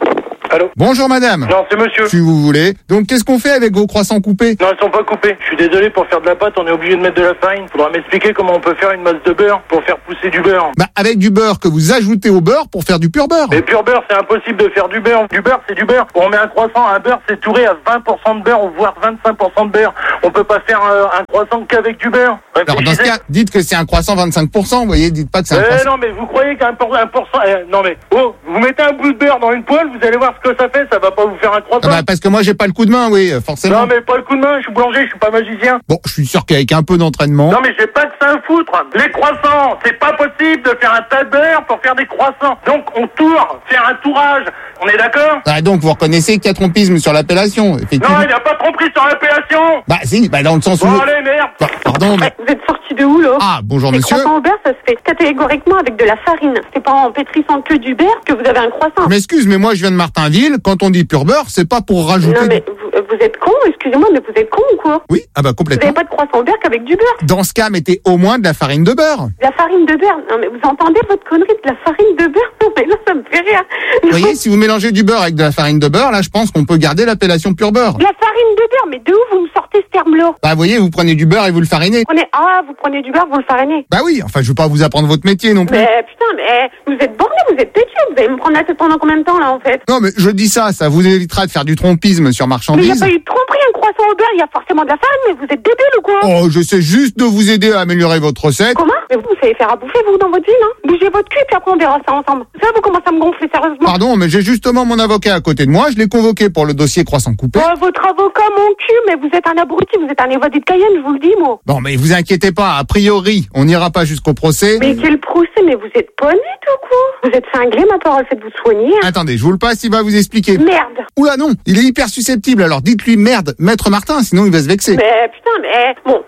S1: Allô?
S6: Bonjour madame.
S1: Non, c'est monsieur.
S6: Si vous voulez. Donc qu'est-ce qu'on fait avec vos croissants coupés?
S1: Non, ils sont pas coupés. Je suis désolé, pour faire de la pâte, on est obligé de mettre de la farine. Faudra m'expliquer comment on peut faire une masse de beurre pour faire pousser du beurre.
S6: Bah avec du beurre que vous ajoutez au beurre pour faire du pur beurre.
S1: Mais pur beurre, c'est impossible de faire du beurre. Du beurre, c'est du beurre. On met un croissant, un beurre, c'est touré à vingt pour cent de beurre, voire vingt-cinq pour cent de beurre. On peut pas faire euh, un croissant qu'avec du beurre.
S6: Alors dans ce cas, dites que c'est un croissant vingt-cinq pour cent, vous voyez, dites pas que c'est un
S1: Eh
S6: croissant.
S1: non, mais vous croyez qu'un pour, un pour cent... Eh, non mais, oh, vous mettez un bout de beurre dans une poêle, vous allez voir ce que ça fait, ça va pas vous faire un croissant.
S6: Ah bah parce que moi j'ai pas le coup de main, oui, forcément.
S1: Non mais pas le coup de main, je suis boulanger, je suis pas magicien.
S6: Bon, je suis sûr qu'avec un peu d'entraînement...
S1: Non mais j'ai pas que ça à foutre. Les croissants, c'est pas possible de faire un tas de beurre pour faire des croissants. Donc on tourne, faire un tourage. On est d'accord?
S6: Ah donc vous reconnaissez qu'il y a trompisme sur l'appellation, effectivement.
S1: Non, il n'y a pas de tromperie sur l'appellation.
S6: Bah si, bah dans le sens où...
S1: Bon allez, merde.
S6: Bah, pardon, mais...
S5: Vous êtes sorti de où, là?
S6: Ah, bonjour
S5: Les
S6: monsieur.
S5: croissants au beurre, ça se fait catégoriquement avec de la farine. C'est pas en pétrissant que du beurre que vous avez un croissant.
S6: Je m'excuse, mais moi je viens de Martinville, quand on dit pur beurre, c'est pas pour rajouter...
S5: Non, mais vous, vous êtes con, excusez-moi, mais vous êtes con ou quoi?
S6: Oui, ah bah
S5: Vous
S6: complètement.
S5: n'avez pas de croissant au beurre qu'avec du beurre.
S6: Dans ce cas, mettez au moins de la farine de beurre.
S5: De la farine de beurre. Non, mais vous entendez votre connerie de la farine de beurre? Non, mais là, ça me fait rire.
S6: Vous voyez, si vous mélangez du beurre avec de la farine de beurre, là je pense qu'on peut garder l'appellation pur beurre.
S5: De la farine de beurre, mais de où vous me sortez ce terme-là?
S6: Bah vous voyez, vous prenez du beurre et vous le farinez.
S5: Vous prenez... Ah, vous prenez du beurre, vous le farinez.
S6: Bah oui, enfin je veux pas vous apprendre votre métier non plus.
S5: Mais putain, mais vous êtes borné, vous êtes têtu. Vous allez me prendre la tête pendant combien de temps, là, en fait?
S6: Non mais je dis ça, ça vous évitera de faire du trompisme sur
S5: Mais il n'y a
S6: marchandises.
S5: pas eu de tromperie, un croissant au beurre, il y a forcément de la farine, mais vous êtes débile ou quoi?
S6: Oh, je sais juste de vous aider à améliorer votre recette.
S5: Comment? Mais vous, vous savez faire à bouffer, vous, dans votre vie, non? Bougez votre cul, puis après on verra ça ensemble. Ça, vous commencez à me gonfler, sérieusement.
S6: Pardon, mais j'ai justement mon avocat à côté de moi, je l'ai convoqué pour le dossier croissant coupé.
S5: Oh, votre avocat, mon cul, mais vous êtes un abruti, vous êtes un évadé de Cayenne, je vous le dis, moi.
S6: Bon, mais vous inquiétez pas, a priori, on n'ira pas jusqu'au procès.
S5: Mais quel procès? Mais vous êtes pas net ou quoi? Vous êtes cinglé, ma parole, faites-vous soigner. Hein.
S6: Attendez, je vous le passe, il va vous expliquer.
S5: Merde.
S6: Oula non, il est hyper susceptible, alors dites-lui merde, maître Martin, sinon il va se vexer.
S5: Mais putain, mais bon.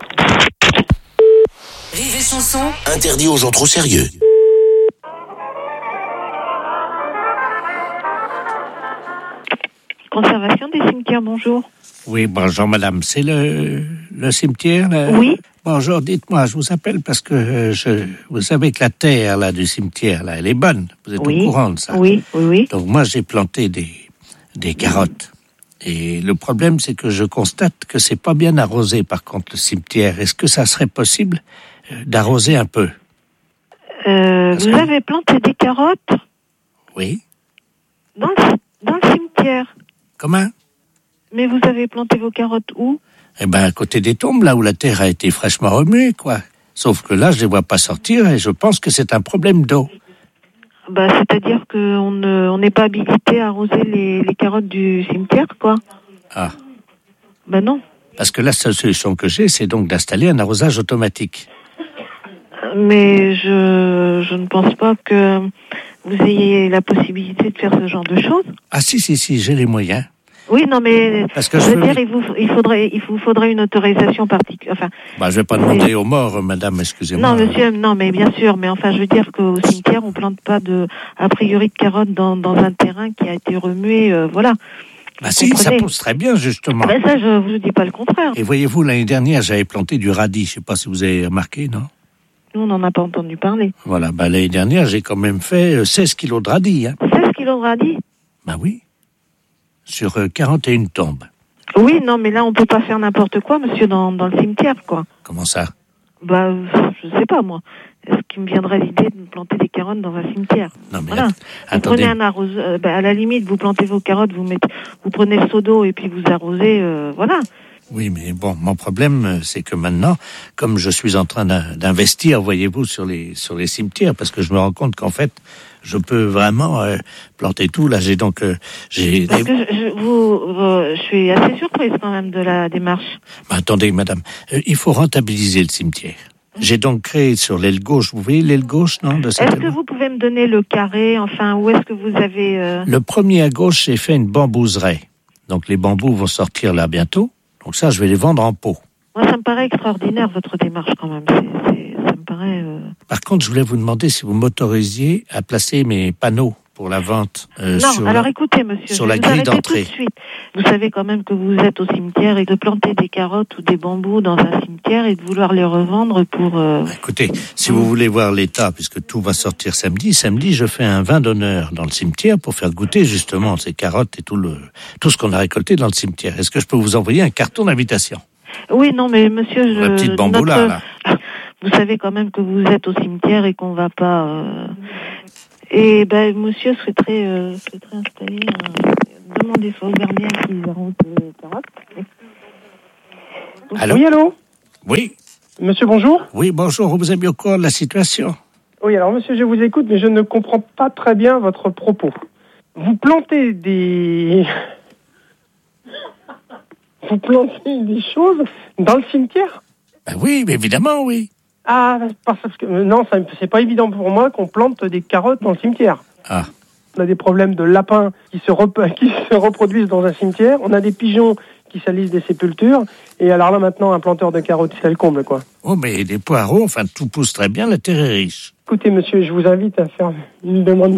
S11: Rire et chanson.
S4: Interdit aux gens trop sérieux.
S8: Conservation des cimetières, bonjour.
S15: Oui, bonjour madame, c'est le, le cimetière là?
S8: Oui.
S15: Bonjour, dites-moi, je vous appelle parce que euh, je, vous savez que la terre là du cimetière là, elle est bonne. Vous êtes
S8: Oui.
S15: au courant de ça?
S8: Oui, oui, oui.
S15: Donc moi j'ai planté des, des carottes. Et le problème c'est que je constate que c'est pas bien arrosé par contre le cimetière. Est-ce que ça serait possible euh, d'arroser un peu?
S8: Euh, vous avez planté des carottes
S15: Oui.
S8: dans le, dans le cimetière.
S15: Comment?
S8: Mais vous avez planté vos carottes où?
S15: Eh ben, à côté des tombes, là où la terre a été fraîchement remuée, quoi. Sauf que là, je les vois pas sortir et je pense que c'est un problème d'eau.
S8: Bah, c'est-à-dire qu'on ne, on n'est pas habilité à arroser les, les carottes du cimetière, quoi.
S15: Ah.
S8: Bah non.
S15: Parce que la seule solution que j'ai, c'est donc d'installer un arrosage automatique.
S8: Mais je, je ne pense pas que vous ayez la possibilité de faire ce genre de choses.
S15: Ah si, si, si, j'ai les moyens.
S8: Oui, non, mais
S15: Parce que
S8: je
S15: je
S8: veux
S15: veux
S8: dire,
S15: bien-
S8: il vous, il faudrait, il vous faudrait une autorisation particulière. Enfin,
S15: Bah, je vais pas demander aux morts, madame, excusez-moi.
S8: non, monsieur, non, mais bien sûr, mais enfin, je veux dire qu'au cimetière, on plante pas de, a priori, de carottes dans, dans un terrain qui a été remué, euh, voilà.
S15: Bah
S8: Vous
S15: si, ça
S8: comprenez?
S15: pousse très bien, justement.
S8: Ben ça, je vous dis pas le contraire.
S15: Et voyez-vous, l'année dernière, j'avais planté du radis. Je sais pas si vous avez remarqué, non?
S8: Nous, on n'en a pas entendu parler.
S15: Voilà, bah, l'année dernière, j'ai quand même fait euh, seize kilos de radis, hein.
S8: seize kilos de radis?
S15: Bah oui. Sur euh, quarante et une tombes.
S8: Oui, non, mais là, on peut pas faire n'importe quoi, monsieur, dans, dans le cimetière, quoi.
S15: Comment ça?
S8: Bah, je sais pas, moi. Est-ce qu'il me viendrait l'idée de planter des carottes dans un cimetière?
S15: Non, mais
S8: Voilà.
S15: att-
S8: Vous
S15: attendez.
S8: prenez un arroseur, euh, bah, à la limite, vous plantez vos carottes, vous mettez, vous prenez le seau d'eau et puis vous arrosez, euh, voilà.
S15: Oui, mais bon, mon problème, euh, c'est que maintenant, comme je suis en train d'in- d'investir, voyez-vous, sur les sur les cimetières, parce que je me rends compte qu'en fait, je peux vraiment euh, planter tout. Là, j'ai donc euh, j'ai.
S8: Parce que je, je- vous, euh, je suis assez surprise quand même de la démarche.
S15: Bah, attendez, madame, euh, il faut rentabiliser le cimetière. J'ai donc créé sur l'aile gauche, vous voyez l'aile gauche, non, de cette
S8: Est-ce que vous pouvez me donner le carré, enfin, où est-ce que vous avez... euh,
S15: Le premier à gauche, j'ai fait une bambouseraie. Donc les bambous vont sortir là bientôt. Donc ça, je vais les vendre en pot.
S8: Moi, ça me paraît extraordinaire, votre démarche, quand même. C'est, c'est, ça me paraît... euh,
S15: Par contre, je voulais vous demander si vous m'autorisiez à placer mes panneaux pour la vente euh,
S8: non,
S15: sur,
S8: alors
S15: la,
S8: écoutez, monsieur,
S15: sur
S8: je
S15: la
S8: vais vous
S15: grille
S8: arrêter tout
S15: d'entrée.
S8: de suite. Vous savez quand même que vous êtes au cimetière et de planter des carottes ou des bambous dans un cimetière et de vouloir les revendre pour... Euh...
S15: Écoutez, si vous voulez voir l'état, puisque tout va sortir samedi, samedi je fais un vin d'honneur dans le cimetière pour faire goûter justement ces carottes et tout, le, tout ce qu'on a récolté dans le cimetière. Est-ce que je peux vous envoyer un carton d'invitation?
S8: Oui, non, mais monsieur... Je,
S15: La petite bambou
S8: notre...
S15: là, là.
S8: Vous savez quand même que vous êtes au cimetière et qu'on va pas... Euh... Et ben, monsieur souhaiterait, euh, souhaiterait installer... Euh... Demandez soit au gardien qui arrête les carottes.
S15: Allô?
S16: Oui, allô?
S15: Oui.
S16: Monsieur, bonjour.
S15: Oui, bonjour. Vous êtes bien au courant de la situation?
S16: Oui, alors monsieur, je vous écoute, mais je ne comprends pas très bien votre propos. Vous plantez des... Vous plantez des choses dans le cimetière?
S15: Ben oui, mais évidemment, oui.
S16: Ah, parce que non, ça, c'est pas évident pour moi qu'on plante des carottes dans le cimetière.
S15: Ah.
S16: On a des problèmes de lapins qui se, rep- qui se reproduisent dans un cimetière. On a des pigeons qui salissent des sépultures. Et alors là, maintenant, un planteur de carottes, c'est le comble, quoi.
S15: Oh, mais des poireaux, enfin, tout pousse très bien, la terre est riche.
S16: Écoutez, monsieur, je vous invite à faire une demande.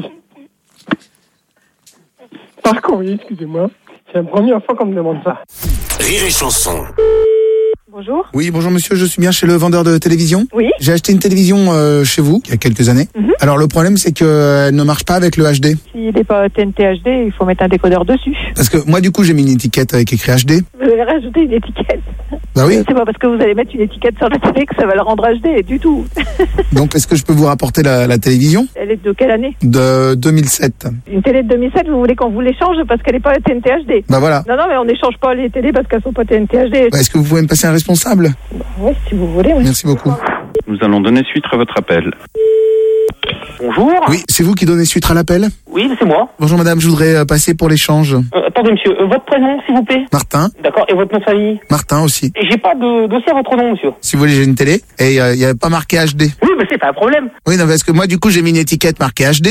S16: Par courrier, excusez-moi. C'est la première fois qu'on me demande ça.
S4: Rire et chanson.
S17: Bonjour.
S6: Oui, bonjour monsieur, je suis bien chez le vendeur de télévision.
S17: Oui.
S6: J'ai acheté une télévision euh, chez vous, il y a quelques années.
S17: Mm-hmm.
S6: Alors le problème, c'est qu'elle ne marche pas avec le H D.
S17: S'il n'est pas T N T H D, il faut mettre un décodeur dessus.
S6: Parce que moi, du coup, j'ai mis une étiquette avec écrit H D.
S17: Vous allez rajouter une étiquette.
S6: Bah oui.
S17: C'est pas parce que vous allez mettre une étiquette sur la télé que ça va le rendre H D, du tout.
S6: Donc, est-ce que je peux vous rapporter la, la télévision?
S17: Elle est de quelle année?
S6: De deux mille sept.
S17: Une télé de deux mille sept, vous voulez qu'on vous l'échange parce qu'elle n'est pas T N T H D?
S6: Bah voilà.
S17: Non, non, mais on n'échange pas les télés parce qu'elles sont pas T N T H D.
S6: Bah, est-ce que vous pouvez me passer un responsable?
S17: Oui, si vous voulez. Oui.
S6: Merci beaucoup.
S18: Nous allons donner suite à votre appel.
S1: Bonjour.
S6: Oui, c'est vous qui donnez suite à l'appel?
S1: Oui, c'est moi.
S6: Bonjour madame, je voudrais euh, passer pour l'échange.
S1: Euh, attendez, monsieur, euh, votre prénom, s'il vous plaît?
S6: Martin.
S1: D'accord, et votre nom de famille?
S6: Martin aussi.
S1: Et j'ai pas de dossier à votre nom, monsieur.
S6: Si vous voulez, j'ai une télé et il euh, n'y a pas marqué H D.
S1: Oui, mais c'est pas un problème.
S6: Oui, non, parce que moi, du coup, j'ai mis une étiquette marquée H D.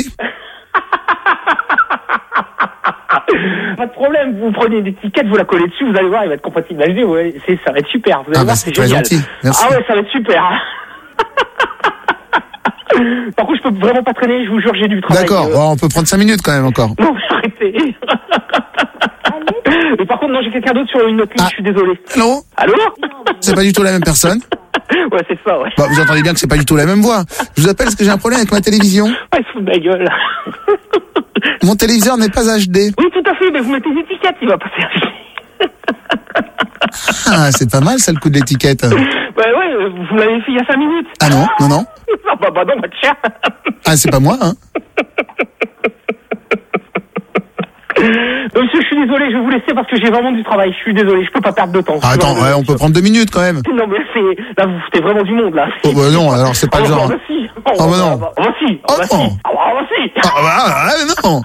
S1: Pas de problème, vous prenez une étiquette, vous la collez dessus, vous allez voir, il va être compatible H D, ouais, c'est, ça va être super. Vous allez
S6: Ah
S1: voir,
S6: bah c'est
S1: c'est
S6: très
S1: génial.
S6: gentil, merci.
S1: Ah ouais, ça va être super. Par contre, je peux vraiment pas traîner, je vous jure, j'ai du travail.
S6: D'accord,
S1: euh...
S6: bon, on peut prendre cinq minutes quand même encore.
S1: Non, mais arrêtez. Mais par contre, non, j'ai quelqu'un d'autre sur une autre ligne,
S6: Ah.
S1: je suis désolé.
S6: Allô?
S1: Allô?
S6: C'est pas du tout la même personne.
S1: Ouais, c'est ça, ouais.
S6: Bah, vous entendez bien que c'est pas du tout la même voix. Je vous appelle parce que j'ai un problème avec ma télévision.
S1: Ouais, il se fout de ma gueule.
S6: Mon téléviseur n'est pas H D.
S1: Oui, tout à fait, mais vous mettez une étiquette, il va passer H D.
S6: Ah, c'est pas mal ça le coup de l'étiquette.
S1: Bah ouais, vous l'avez fait il y a cinq minutes.
S6: Ah non, non, non.
S1: Ah bah, bah non, bah tiens.
S6: Ah, c'est pas moi, hein.
S1: Non, monsieur, je suis désolé, je vais vous laisser parce que j'ai vraiment du travail. Je suis désolé, je peux pas perdre de temps.
S6: Ah, attends, ouais, on peut prendre deux minutes quand même.
S1: Non, mais c'est... Là, vous foutez vraiment du monde, là.
S6: Oh bah non, alors c'est pas
S1: oh,
S6: le genre.
S1: Oh bah si.
S6: Oh, oh bah non.
S1: Oh bah si. Oh bah si.
S6: Oh,
S1: Oh bah si.
S6: Ah bah ah, non.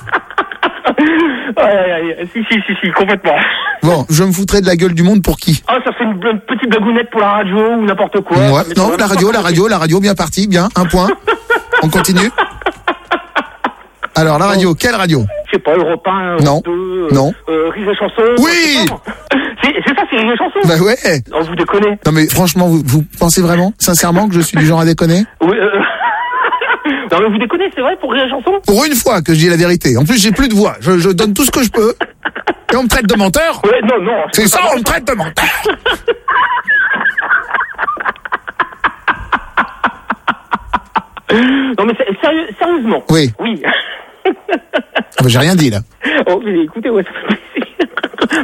S1: Aïe, aïe, aïe. Si, si, si, si, complètement.
S6: Bon, je me foutrais de la gueule du monde pour qui?
S1: Ah, ça fait une, une petite blagounette pour la radio ou n'importe quoi.
S6: Ouais, non, la radio, la radio, la radio, bien parti, bien, un point. On continue. Alors, la radio, quelle radio?
S1: Je sais pas, Europe un,
S6: Non,
S1: deux,
S6: non.
S1: Euh, Rire et chanson.
S6: Oui.
S1: C'est, c'est ça, c'est Rire et chanson.
S6: Bah ouais.
S1: Oh, vous déconnez.
S6: Non mais franchement, vous, vous pensez vraiment, sincèrement, que je suis du genre à déconner?
S1: Oui, euh... Non mais vous déconnez, c'est vrai, pour Rire et chanson?
S6: Pour une fois que je dis la vérité. En plus, j'ai plus de voix. Je, je donne tout ce que je peux. Et on me traite de menteur?
S1: Ouais, non, non.
S6: C'est ça, on me traite de menteur.
S1: Non mais c'est- sérieux, sérieusement.
S6: Oui.
S1: Oui.
S6: Ah bah, j'ai rien dit là.
S1: Oh mais écoutez, ouais, ça fait plaisir.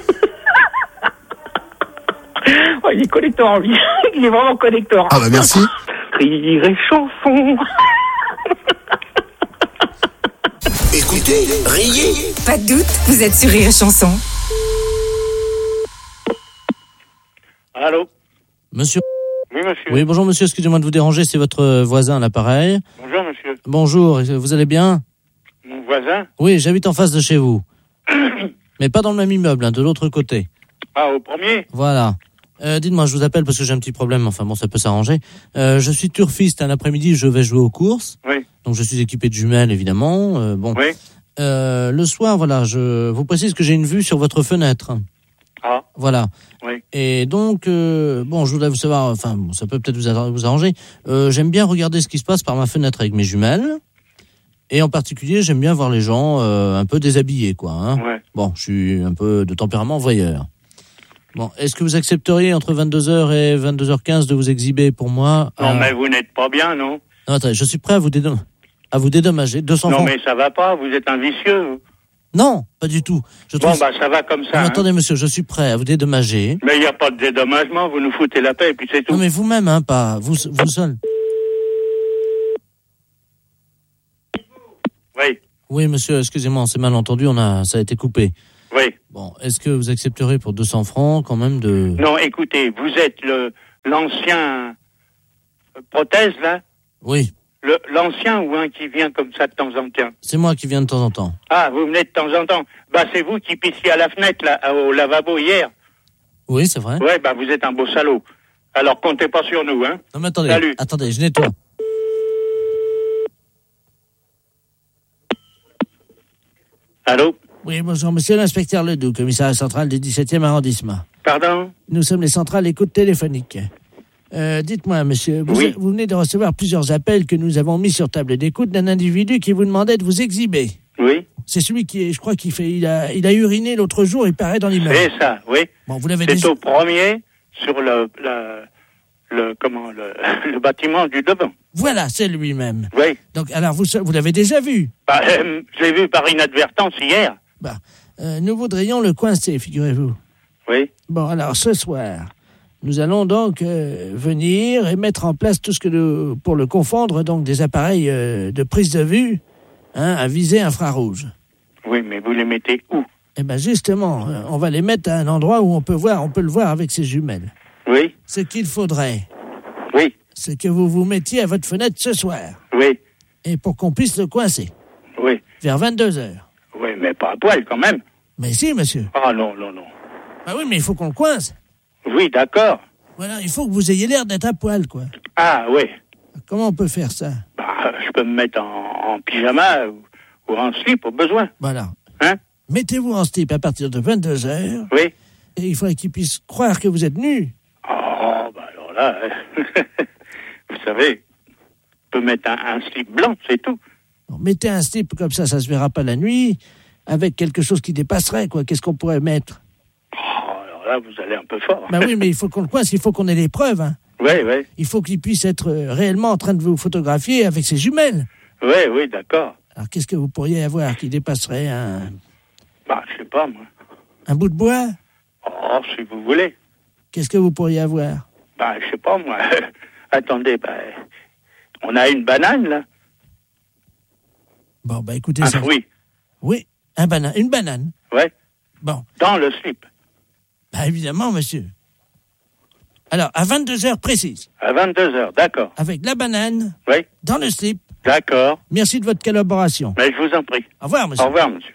S1: Oh, il est collector, lui. Il est vraiment collector.
S6: Ah bah merci.
S1: Rire et chanson.
S4: Écoutez, riez.
S11: Pas de doute, vous êtes sur Rire et Chanson.
S12: Allô?
S3: Monsieur.
S12: Oui, monsieur.
S3: Oui, bonjour monsieur, excusez-moi de vous déranger, c'est votre voisin à l'appareil.
S12: Bonjour, monsieur.
S3: Bonjour, vous allez bien?
S12: Mon voisin?
S3: Oui, j'habite en face de chez vous. Mais pas dans le même immeuble, hein, de l'autre côté.
S12: Ah, au premier?
S3: Voilà. Euh, dites-moi, je vous appelle parce que j'ai un petit problème, enfin bon, ça peut s'arranger. Euh, je suis turfiste, un après-midi, je vais jouer aux courses.
S12: Oui.
S3: Donc je suis équipé de jumelles, évidemment. Euh, bon.
S12: Oui.
S3: Euh, le soir, voilà, je vous précise que j'ai une vue sur votre fenêtre.
S12: Ah.
S3: Voilà.
S12: Oui.
S3: Et donc, euh, bon, je voudrais vous savoir, enfin, bon, ça peut peut-être vous, ar- vous arranger. Euh, j'aime bien regarder ce qui se passe par ma fenêtre avec mes jumelles. Et en particulier, j'aime bien voir les gens euh, un peu déshabillés, quoi. Hein.
S19: Ouais.
S3: Bon, je suis un peu de tempérament voyeur. Bon, est-ce que vous accepteriez entre vingt-deux heures et vingt-deux heures quinze de vous exhiber pour moi?
S19: Non,
S3: euh...
S19: mais vous n'êtes pas bien, non?
S3: Non, attendez, je suis prêt à vous, dédom... à vous dédommager. deux cents
S19: non,
S3: francs.
S19: mais ça va pas, vous êtes un vicieux. Vous.
S3: Non, pas du tout. Je
S19: bon,
S3: trouve...
S19: bah ça va comme ça.
S3: Non,
S19: hein.
S3: Attendez, monsieur, je suis prêt à vous dédommager.
S19: Mais il n'y a pas de dédommagement, vous nous foutez la paix et puis c'est tout.
S3: Non, mais vous-même, hein, pas vous, vous seul.
S19: Oui.
S3: Oui, monsieur, excusez-moi, on s'est mal entendu, on a, ça a été coupé.
S19: Oui.
S3: Bon, est-ce que vous accepterez pour deux cents francs quand même de...
S19: Non, écoutez, vous êtes le l'ancien prothèse, là?
S3: Oui.
S19: Le, l'ancien ou un qui vient comme ça de temps en temps?
S3: C'est moi qui viens de temps en temps.
S19: Ah, vous venez de temps en temps. Bah, c'est vous qui pissiez à la fenêtre, là, au lavabo hier.
S3: Oui, c'est vrai.
S19: Ouais, bah, vous êtes un beau salaud. Alors, comptez pas sur nous, hein.
S3: Non, mais attendez,
S19: Salut.
S3: attendez, je nettoie.
S19: Allô?
S3: Oui, bonjour, monsieur l'inspecteur Ledoux, commissariat central du dix-septième arrondissement.
S19: Pardon?
S3: Nous sommes les centrales écoute téléphonique. Euh, dites-moi, monsieur, vous,
S19: oui.
S3: vous venez de recevoir plusieurs appels que nous avons mis sur table d'écoute d'un individu qui vous demandait de vous exhiber.
S19: Oui.
S3: C'est celui qui est, je crois qu'il fait, il a, il a uriné l'autre jour, il paraît dans l'immeuble.
S19: C'est ça, oui.
S3: Bon, vous l'avez
S19: C'est
S3: déjà...
S19: au premier, sur le, le, le, comment, le, le bâtiment du devant.
S3: Voilà, c'est lui-même.
S19: Oui.
S3: Donc, alors, vous, vous l'avez déjà vu?
S19: Bah, euh, je l'ai vu par inadvertance hier.
S3: Bah, euh, nous voudrions le coincer, figurez-vous.
S19: Oui.
S3: Bon, alors, ce soir, nous allons donc euh, venir et mettre en place tout ce que nous, pour le confondre, donc des appareils euh, de prise de vue, hein, à visée infrarouge.
S19: Oui, mais vous les mettez où?
S3: Eh ben, justement, euh, on va les mettre à un endroit où on peut voir, on peut le voir avec ses jumelles.
S19: Oui.
S3: Ce qu'il faudrait.
S19: Oui.
S3: C'est que vous vous mettiez à votre fenêtre ce soir.
S19: Oui.
S3: Et pour qu'on puisse le coincer.
S19: Oui.
S3: Vers vingt-deux heures.
S19: Oui, mais pas à poil quand même.
S3: Mais si, monsieur.
S19: Ah non, non, non.
S3: Ah oui, mais il faut qu'on le coince.
S19: Oui, d'accord.
S3: Voilà, il faut que vous ayez l'air d'être à poil, quoi.
S19: Ah oui.
S3: Comment on peut faire ça?
S19: Bah, je peux me mettre en, en pyjama ou, ou en slip au besoin.
S3: Voilà.
S19: Hein?
S3: Mettez-vous en slip à partir de vingt-deux heures.
S19: Oui.
S3: Et il faudrait qu'il puisse croire que vous êtes nu.
S19: Oh, bah alors là, vous savez, on peut mettre un, un slip blanc, c'est tout.
S3: Bon, mettez un slip comme ça, ça se verra pas la nuit, avec quelque chose qui dépasserait, quoi. Qu'est-ce qu'on pourrait mettre?
S19: Oh, alors là, vous allez un peu fort.
S3: Ben oui, mais il faut qu'on le coince, il faut qu'on ait les preuves, hein.
S19: Oui, oui.
S3: Il faut qu'il puisse être euh, réellement en train de vous photographier avec ses jumelles.
S19: Oui, oui, d'accord.
S3: Alors, qu'est-ce que vous pourriez avoir qui dépasserait un...
S19: Bah, je sais pas, moi.
S3: Un bout de bois?
S19: Oh, si vous voulez.
S3: Qu'est-ce que vous pourriez avoir?
S19: Bah, je sais pas, moi. Attendez, bah, on a une banane, là.
S3: Bon, bah, écoutez
S19: un
S3: ça.
S19: fruit.
S3: Oui, un banane, une banane.
S19: Ouais.
S3: Bon.
S19: Dans le slip.
S3: Bah, évidemment, monsieur. Alors, à vingt-deux heures précises.
S19: À vingt-deux heures, d'accord.
S3: Avec la banane.
S19: Oui.
S3: Dans le slip.
S19: D'accord.
S3: Merci de votre collaboration.
S19: Mais je vous en prie.
S3: Au revoir, monsieur.
S19: Au revoir, monsieur.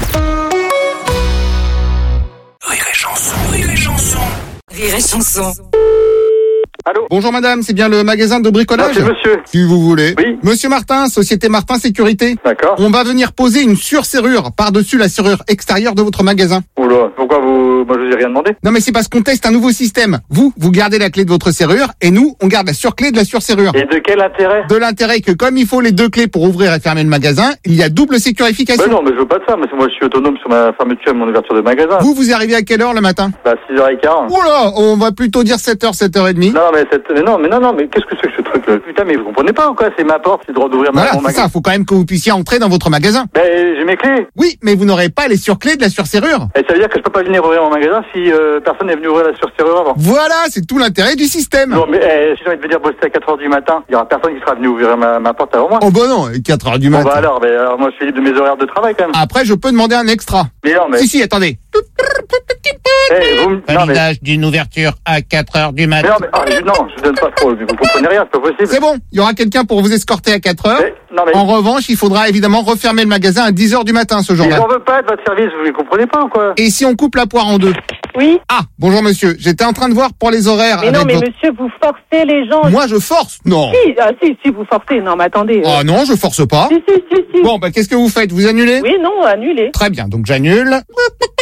S4: Rire et chanson, rire et chanson.
S11: Rire et chanson.
S6: Allô? Bonjour madame, c'est bien le magasin de bricolage?
S1: Ah, c'est monsieur.
S6: Si vous voulez.
S1: Oui.
S6: Monsieur Martin, Société Martin Sécurité.
S1: D'accord.
S6: On va venir poser une surserrure par-dessus la serrure extérieure de votre magasin.
S1: Oula, pourquoi vous... Moi je vous ai rien demandé.
S6: Non mais c'est parce qu'on teste un nouveau système. Vous, vous gardez la clé de votre serrure et nous, on garde la surclé de la surserrure.
S1: Et de quel intérêt?
S6: De l'intérêt que comme il faut les deux clés pour ouvrir et fermer le magasin, il y a double sécurification.
S1: Bah non, mais je veux pas de ça, mais moi je suis autonome sur ma fermeture et mon ouverture de magasin.
S6: Vous, vous arrivez à quelle heure le matin?
S1: Bah six heures quinze.
S6: Oula, on va plutôt dire sept heures, sept heures trente.
S1: Non mais, cette... mais non, mais non, non, mais qu'est-ce que c'est que ce truc là? Putain, mais vous comprenez pas ou quoi? C'est ma porte, c'est le droit d'ouvrir
S6: Voilà,
S1: ma, mon
S6: c'est
S1: magasin.
S6: ça, faut quand même que vous puissiez entrer dans votre magasin.
S1: Ben j'ai mes clés.
S6: Oui, mais vous n'aurez pas les surclés de la surserrure.
S1: Et ça veut dire que je peux pas venir ouvrir mon magasin si euh, personne n'est venu ouvrir la surserrure avant.
S6: Voilà, c'est tout l'intérêt du système.
S1: Non mais eh, si j'ai envie de venir bosser à quatre heures du matin, il y aura personne qui sera venu ouvrir ma, ma porte avant moi.
S6: Oh bah non, quatre heures du
S1: Bon
S6: matin.
S1: bah alors, ben, alors moi je suis libre de mes horaires de travail quand même.
S6: Après, je peux demander un extra.
S1: Mais non mais...
S6: Si, si, attendez.
S1: Eh, vous me... non, mais...
S6: Validage d'une ouverture à quatre heures du
S1: Mais
S6: matin.
S1: non mais ah, je... non, je vous donne pas trop, vous comprenez rien, c'est pas possible.
S6: C'est bon, il y aura quelqu'un pour vous escorter à quatre heures.
S1: Mais, non, mais...
S6: En revanche, il faudra évidemment refermer le magasin à dix heures du matin ce
S1: Mais
S6: jour-là.
S1: j'en veux pas de votre service, vous ne comprenez pas ou quoi?
S6: Et si on coupe la poire en deux?
S17: Oui.
S6: Ah, bonjour monsieur, j'étais en train de voir pour les horaires.
S17: Mais
S6: avec
S17: non, mais
S6: votre...
S17: monsieur, vous forcez les gens.
S6: Moi, je force? Non.
S17: Si, ah, si, si, vous forcez. Non, mais attendez.
S6: Oh non, je force pas.
S17: Si, si, si, si.
S6: Bon, bah qu'est-ce que vous faites? Vous annulez?
S17: Oui, non, annulez.
S6: Très bien, donc j'annule.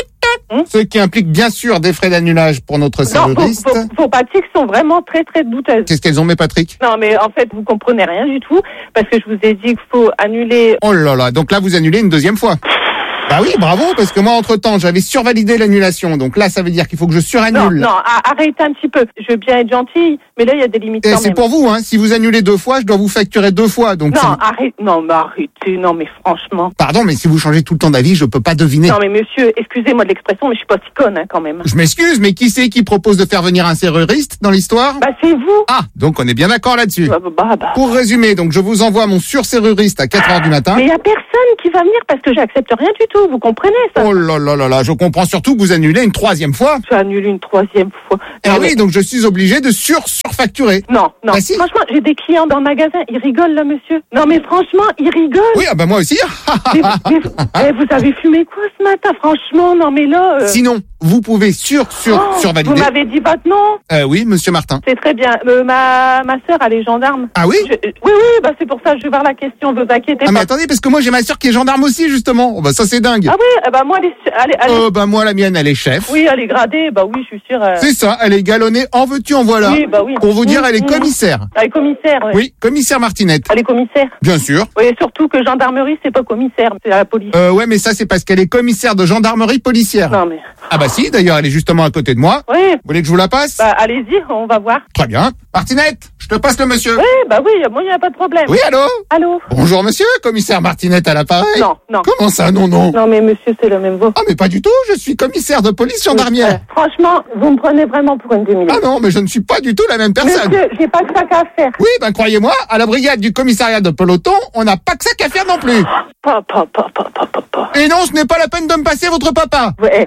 S6: Hum Ce qui implique bien sûr des frais d'annulage pour notre serruriste.
S17: Non, vos, vos, vos pratiques sont vraiment très très douteuses.
S6: Qu'est-ce qu'elles ont, mes Patrick?
S17: Non, mais en fait, vous comprenez rien du tout, parce que je vous ai dit qu'il faut annuler...
S6: Oh là là, donc là, vous annulez une deuxième fois. Bah oui, bravo, parce que moi, entre-temps, j'avais survalidé l'annulation. Donc là, ça veut dire qu'il faut que je surannule.
S17: Non, non, arrêtez un petit peu. Je veux bien être gentille, mais là, il y a des limites
S6: Et
S17: quand
S6: c'est
S17: même.
S6: pour vous, hein. Si vous annulez deux fois, je dois vous facturer deux fois. Donc
S17: Non,
S6: si...
S17: arrête, non, mais arrêtez, non, mais franchement.
S6: Pardon, mais si vous changez tout le temps d'avis, je peux pas deviner.
S17: Non, mais monsieur, excusez-moi de l'expression, mais je suis pas si conne, hein, quand même.
S6: Je m'excuse, mais qui c'est qui propose de faire venir un serruriste dans l'histoire?
S17: Bah, c'est vous.
S6: Ah, donc on est bien d'accord là-dessus.
S17: Bah, bah, bah.
S6: Pour résumer, donc je vous envoie mon surserruriste à quatre heures du matin.
S17: Mais il y a personne qui va venir parce que j'accepte rien du tout, vous comprenez ça?
S6: Oh là là là là, je comprends surtout que vous annulez une troisième fois.
S17: Je annule une troisième fois.
S6: Ah
S17: Non,
S6: oui,
S17: mais-
S6: donc je suis obligé de sur-surfacturer.
S17: Non, non.
S6: Bah si.
S17: Franchement, j'ai des clients dans le magasin, ils rigolent là, monsieur. Non, mais franchement, ils rigolent.
S6: Oui, ah bah moi aussi.
S17: Mais, mais- mais vous avez fumé quoi ce matin? Franchement, non, mais là... euh,
S6: Sinon, vous pouvez sur sur
S17: oh,
S6: survalider.
S17: Vous m'avez dit votre nom?
S6: Euh, oui, monsieur Martin.
S17: C'est très bien. Euh, ma ma sœur, elle est gendarme.
S6: Ah oui?
S17: Je- euh, Oui, oui, bah c'est pour ça que je vais voir la question, vous inquiétez
S6: Ah mais
S17: pas.
S6: attendez, parce que moi j'ai ma sœur qui est gendarme aussi justement. Oh bah ça c'est dingue.
S17: Ah oui, euh, bah moi, elle est... Elle est, elle est-
S6: Euh, bah moi la mienne elle est chef.
S17: Oui, elle est gradée, bah oui, je suis sûre. euh,
S6: C'est ça, elle est galonnée en veux-tu en voilà.
S17: Oui, bah oui.
S6: Pour vous dire,
S17: Mmh,
S6: elle est
S17: mmh.
S6: commissaire.
S17: Elle est commissaire, ouais.
S6: Oui, commissaire Martinette.
S17: Elle est commissaire.
S6: Bien sûr.
S17: Oui, surtout que gendarmerie, c'est pas commissaire, c'est la police.
S6: Euh, ouais, mais ça c'est parce qu'elle est commissaire de gendarmerie policière.
S17: Non, mais...
S6: Ah bah si, d'ailleurs elle est justement à côté de moi.
S17: Oui.
S6: Vous voulez que je vous la passe?
S17: Bah allez-y, on va voir.
S6: Très bien. Martinette, je te passe le monsieur.
S17: Oui, bah oui, moi, il n'y a pas de problème.
S6: Oui, allô?
S17: Allô?
S6: Bonjour monsieur, commissaire Martinette à l'appareil.
S17: Non, non.
S6: Comment ça, non, non?
S17: Non, mais monsieur, c'est la même voix.
S6: Ah mais pas du tout, je suis commissaire de police gendarmière.
S17: Euh, franchement, vous me prenez vraiment pour une demi.
S6: Ah non, mais je ne suis pas du tout la même personne.
S17: Monsieur, j'ai pas que ça qu'à faire.
S6: Oui, ben croyez-moi, à la brigade du commissariat de peloton, on n'a pas que ça qu'à faire non plus.
S17: Pa, pa, pa, pa, pa, pa, pa.
S6: Et non, ce n'est pas la peine de me passer votre papa.
S17: Ouais.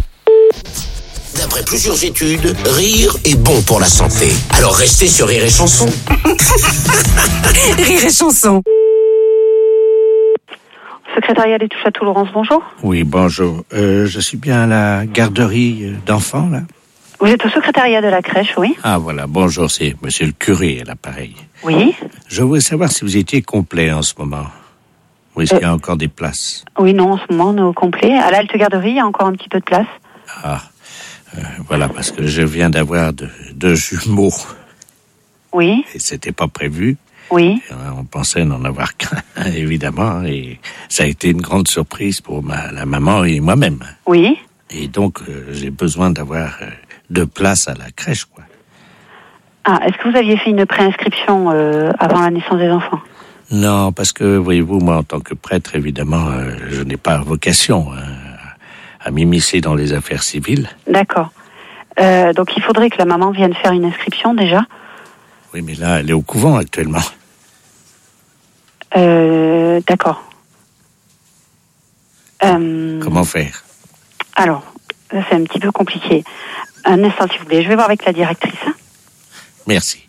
S4: D'après plusieurs études, rire est bon pour la santé. Alors restez sur Rire et Chanson.
S11: Rire et chanson.
S8: Secrétariat des touches à tout, Laurence, bonjour.
S15: Oui, bonjour. Euh, je suis bien à la garderie euh, d'enfants, là?
S8: Vous êtes au secrétariat de la crèche, oui?
S15: Ah, voilà, bonjour, c'est monsieur le curé à l'appareil.
S8: Oui.
S15: Je voulais savoir si vous étiez complet en ce moment. Ou est-ce
S8: Euh.
S15: qu'il y a encore des places?
S8: Oui, non, en ce moment, on est au complet. À l'Alte Garderie, il y a encore un petit peu de place.
S15: Ah, euh, voilà, parce que je viens d'avoir de- deux jumeaux.
S8: Oui,
S15: Et c'était pas prévu.
S8: oui.
S15: Euh, On pensait n'en avoir qu'un, évidemment, et ça a été une grande surprise pour ma, la maman et moi-même.
S8: Oui.
S15: Et donc, euh, j'ai besoin d'avoir euh, de place à la crèche, quoi.
S8: Ah, est-ce que vous aviez fait une préinscription euh, avant la naissance des enfants?
S15: Non, parce que, voyez-vous, moi, en tant que prêtre, évidemment, euh, je n'ai pas vocation hein, à m'immiscer dans les affaires civiles.
S8: D'accord. Euh, donc, il faudrait que la maman vienne faire une inscription, déjà.
S15: Oui, mais là, elle est au couvent actuellement.
S8: Euh, d'accord. Euh,
S15: Comment faire?
S8: alors, là, c'est un petit peu compliqué. Un instant, s'il vous plaît. Je vais voir avec la directrice. hein.
S15: Merci.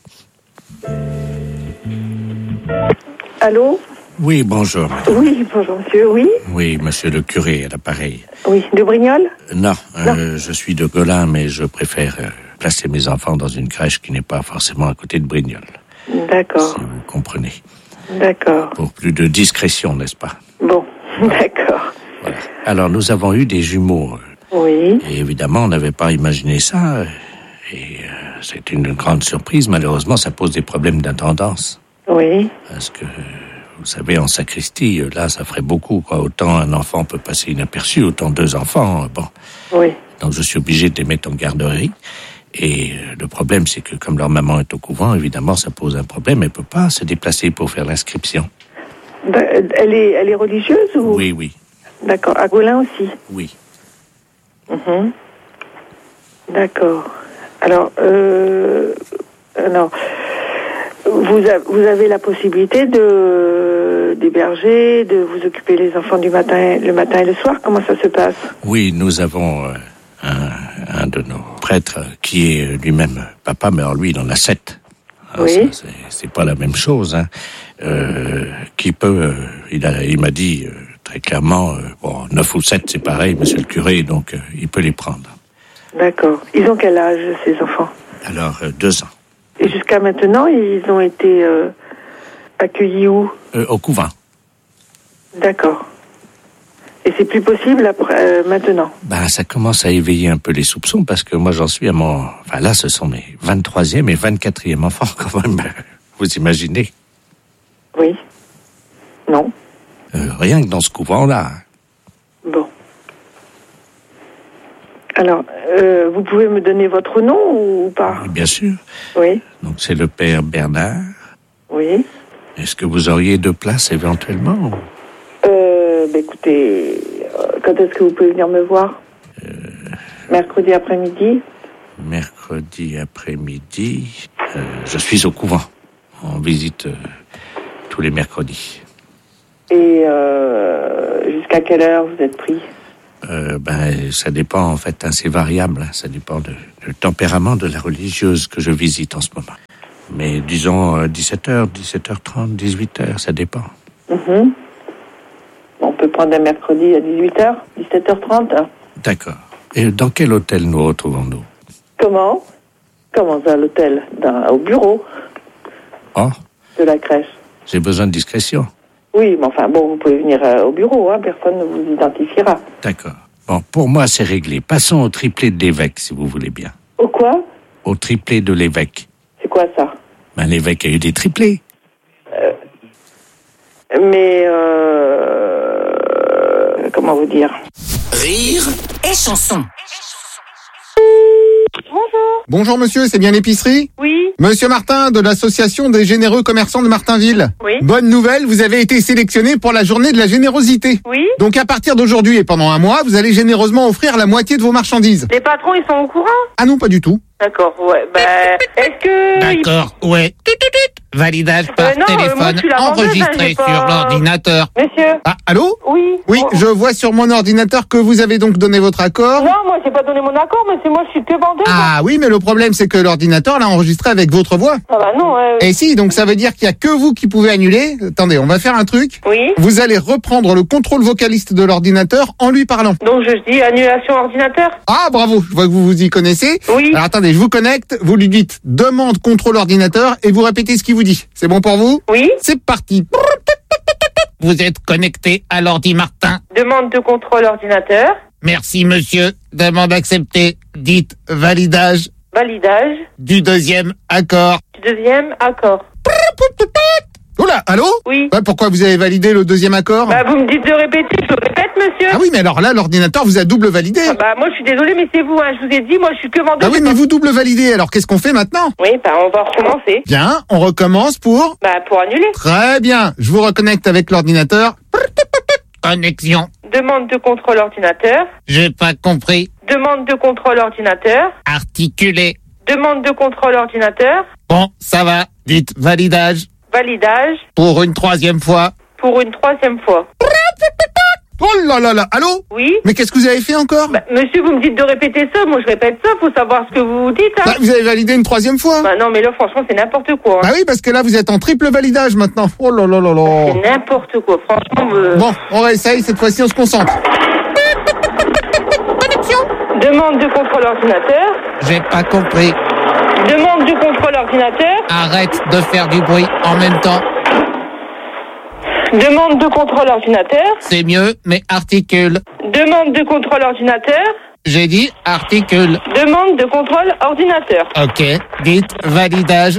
S7: Allô?
S15: Oui, bonjour.
S7: Oui, bonjour monsieur, oui?
S15: Oui, monsieur le curé à l'appareil.
S7: Oui, de Brignoles?
S15: Non, euh, je suis de Golin, mais je préfère euh, placer mes enfants dans une crèche qui n'est pas forcément à côté de Brignoles.
S7: D'accord,
S15: Si vous comprenez.
S7: d'accord.
S15: Pour plus de discrétion, n'est-ce pas?
S7: Bon, d'accord.
S15: Voilà. Alors, nous avons eu des jumeaux. euh,
S7: Oui,
S15: Et évidemment, on n'avait pas imaginé ça. euh, Et euh, c'est une grande surprise. Malheureusement, ça pose des problèmes d'intendance.
S7: oui,
S15: Parce que, euh, vous savez, en sacristie, euh, là, ça ferait beaucoup, quoi. Autant un enfant peut passer inaperçu, autant deux enfants, euh, bon.
S7: oui.
S15: Donc, je suis obligé de les mettre en garderie. Et euh, le problème, c'est que comme leur maman est au couvent, évidemment, ça pose un problème. Elle peut pas se déplacer pour faire l'inscription.
S7: Ben, Elle est, elle est religieuse ou?
S15: Oui, oui,
S7: D'accord, à Golin aussi?
S15: oui.
S7: Mhm. D'accord. Alors, euh, alors, vous, a- vous avez la possibilité de d'héberger, de vous occuper les enfants du matin, le matin et le soir. Comment ça se passe?
S15: Oui, nous avons euh, un, un de nos prêtres qui est lui-même papa, mais alors lui, il en a sept. Alors,
S7: Oui.
S15: ça, c'est- c'est pas la même chose, hein. Euh, qui peut, euh, il a, il m'a dit euh, très clairement, euh, bon, neuf ou sept, c'est pareil, monsieur le curé, donc euh, il peut les prendre.
S7: D'accord. Ils ont quel âge, ces enfants?
S15: Alors, euh, deux ans.
S7: Et jusqu'à maintenant, ils ont été euh, accueillis où?
S15: Euh, au couvent.
S7: D'accord. Et c'est plus possible après, euh, maintenant.
S15: Ben, ça commence à éveiller un peu les soupçons parce que moi j'en suis à mon... Enfin là, ce sont mes vingt-troisième et vingt-quatrième enfants quand même. Vous imaginez?
S7: Oui. Non.
S15: Euh, rien que dans ce couvent-là.
S7: Bon. Alors, euh, vous pouvez me donner votre nom ou pas?
S15: Oui, bien sûr.
S7: Oui.
S15: Donc c'est le père Bernard.
S7: Oui.
S15: Est-ce que vous auriez deux places éventuellement?
S7: Euh, bah écoutez, euh, quand est-ce que vous pouvez venir me voir? euh... Mercredi après-midi.
S15: Mercredi après-midi, euh, je suis au couvent. On visite euh, tous les mercredis.
S7: Et euh, jusqu'à quelle heure vous êtes pris?
S15: Euh, ben, ça dépend en fait, hein, c'est variable. Hein, ça dépend de, du tempérament de la religieuse que je visite en ce moment. Mais disons euh, dix-sept heures, dix-sept heures trente, dix-huit heures, ça dépend.
S7: Mm-hmm. On peut prendre un mercredi à dix-huit heures, dix-sept heures trente.
S15: D'accord. Et dans quel hôtel nous retrouvons-nous?
S7: Comment? Comment ça, l'hôtel? Dans, au bureau.
S15: Oh.
S7: De la crèche.
S15: J'ai besoin de discrétion.
S7: Oui, mais enfin, bon, vous pouvez venir euh, au bureau, hein, personne ne vous identifiera.
S15: D'accord. Bon, pour moi, c'est réglé. Passons au triplé de l'évêque, si vous voulez bien.
S7: Au quoi?
S15: Au triplé de l'évêque.
S7: C'est quoi ça?
S15: Ben, l'évêque a eu des triplés.
S7: Euh, mais, euh, comment vous dire?
S4: Rire
S11: et chanson.
S5: Bonjour.
S6: Bonjour monsieur, c'est bien l'épicerie?
S5: Oui.
S6: Monsieur Martin de l'association des généreux commerçants de Martinville.
S5: Oui.
S6: Bonne nouvelle, vous avez été sélectionné pour la journée de la générosité.
S5: Oui.
S6: Donc à partir d'aujourd'hui et pendant un mois, vous allez généreusement offrir la moitié de vos marchandises.
S5: Les patrons, ils sont au courant?
S6: Ah non, pas du tout.
S5: D'accord, ouais. Bah, est-ce que...
S2: D'accord, ouais. Validage par
S5: Euh, non, euh, moi,
S2: téléphone
S5: je suis la vendeuse, hein,
S2: enregistré
S5: j'ai pas-
S2: sur l'ordinateur.
S5: Monsieur?
S6: Ah, allô?
S5: Oui.
S6: Oui, je vois sur mon ordinateur que vous avez donc donné votre accord.
S5: Non, moi, j'ai pas donné mon accord, mais c'est moi, je suis que vendeuse.
S6: Ah oui, mais le problème c'est que l'ordinateur l'a enregistré avec votre voix.
S5: Ah bah non, euh...
S6: Et si, donc ça veut dire qu'il y a que vous qui pouvez annuler. Attendez, on va faire un truc.
S5: Oui.
S6: Vous allez reprendre le contrôle vocaliste de l'ordinateur en lui parlant.
S5: Donc je dis annulation ordinateur?
S6: Ah bravo, je vois que vous vous y connaissez.
S5: Oui.
S6: Alors attendez, je vous connecte, vous lui dites demande contrôle ordinateur et vous répétez ce qu'il vous dit. C'est bon pour vous?
S5: Oui.
S6: C'est parti.
S2: Vous êtes connecté à l'ordi Martin.
S5: Demande de contrôle ordinateur.
S2: Merci monsieur. Demande acceptée. Dites validage
S5: Validage.
S2: du deuxième accord.
S5: Du deuxième accord.
S6: Oula, allô?
S5: Oui.
S6: Ouais, pourquoi vous avez validé le deuxième accord?
S5: Bah vous me dites de répéter, je répète monsieur.
S6: Ah oui, mais alors là, l'ordinateur vous a double validé.
S5: Ah bah moi je suis désolée mais c'est vous, hein. Je vous ai dit, moi je suis que vendeuse.
S6: Ah oui, mais vous double validé, alors qu'est-ce qu'on fait maintenant?
S5: Oui, bah on va recommencer.
S6: Bien, on recommence pour...
S5: Bah pour annuler.
S6: Très bien, je vous reconnecte avec l'ordinateur.
S2: Connexion.
S5: Demande de contrôle ordinateur.
S2: J'ai pas compris.
S5: Demande de contrôle ordinateur.
S2: Articulé.
S5: Demande de contrôle ordinateur.
S2: Bon, ça va. Dites validage
S5: Validage.
S2: pour une troisième fois.
S5: Pour une troisième fois.
S6: Oh là là là, allô?
S5: Oui.
S6: Mais qu'est-ce que vous avez fait encore?
S5: Bah, monsieur, vous me dites de répéter ça, moi je répète ça, faut savoir ce que vous dites, hein.
S6: Bah, vous avez validé une troisième fois.
S5: Bah non, mais là franchement c'est n'importe quoi. Hein.
S6: Bah oui, parce que là vous êtes en triple validage maintenant. Oh là là là là.
S5: C'est n'importe quoi, franchement. Euh...
S6: Bon, on réessaye, cette fois-ci on se concentre.
S5: Connexion. Demande de contrôle ordinateur.
S2: J'ai pas compris.
S5: Demande de contrôle ordinateur.
S2: Arrête de faire du bruit en même temps.
S5: Demande de contrôle ordinateur.
S2: C'est mieux, mais articule.
S5: Demande de contrôle ordinateur.
S2: J'ai dit articule.
S5: Demande de contrôle ordinateur.
S2: Ok. Dites validage.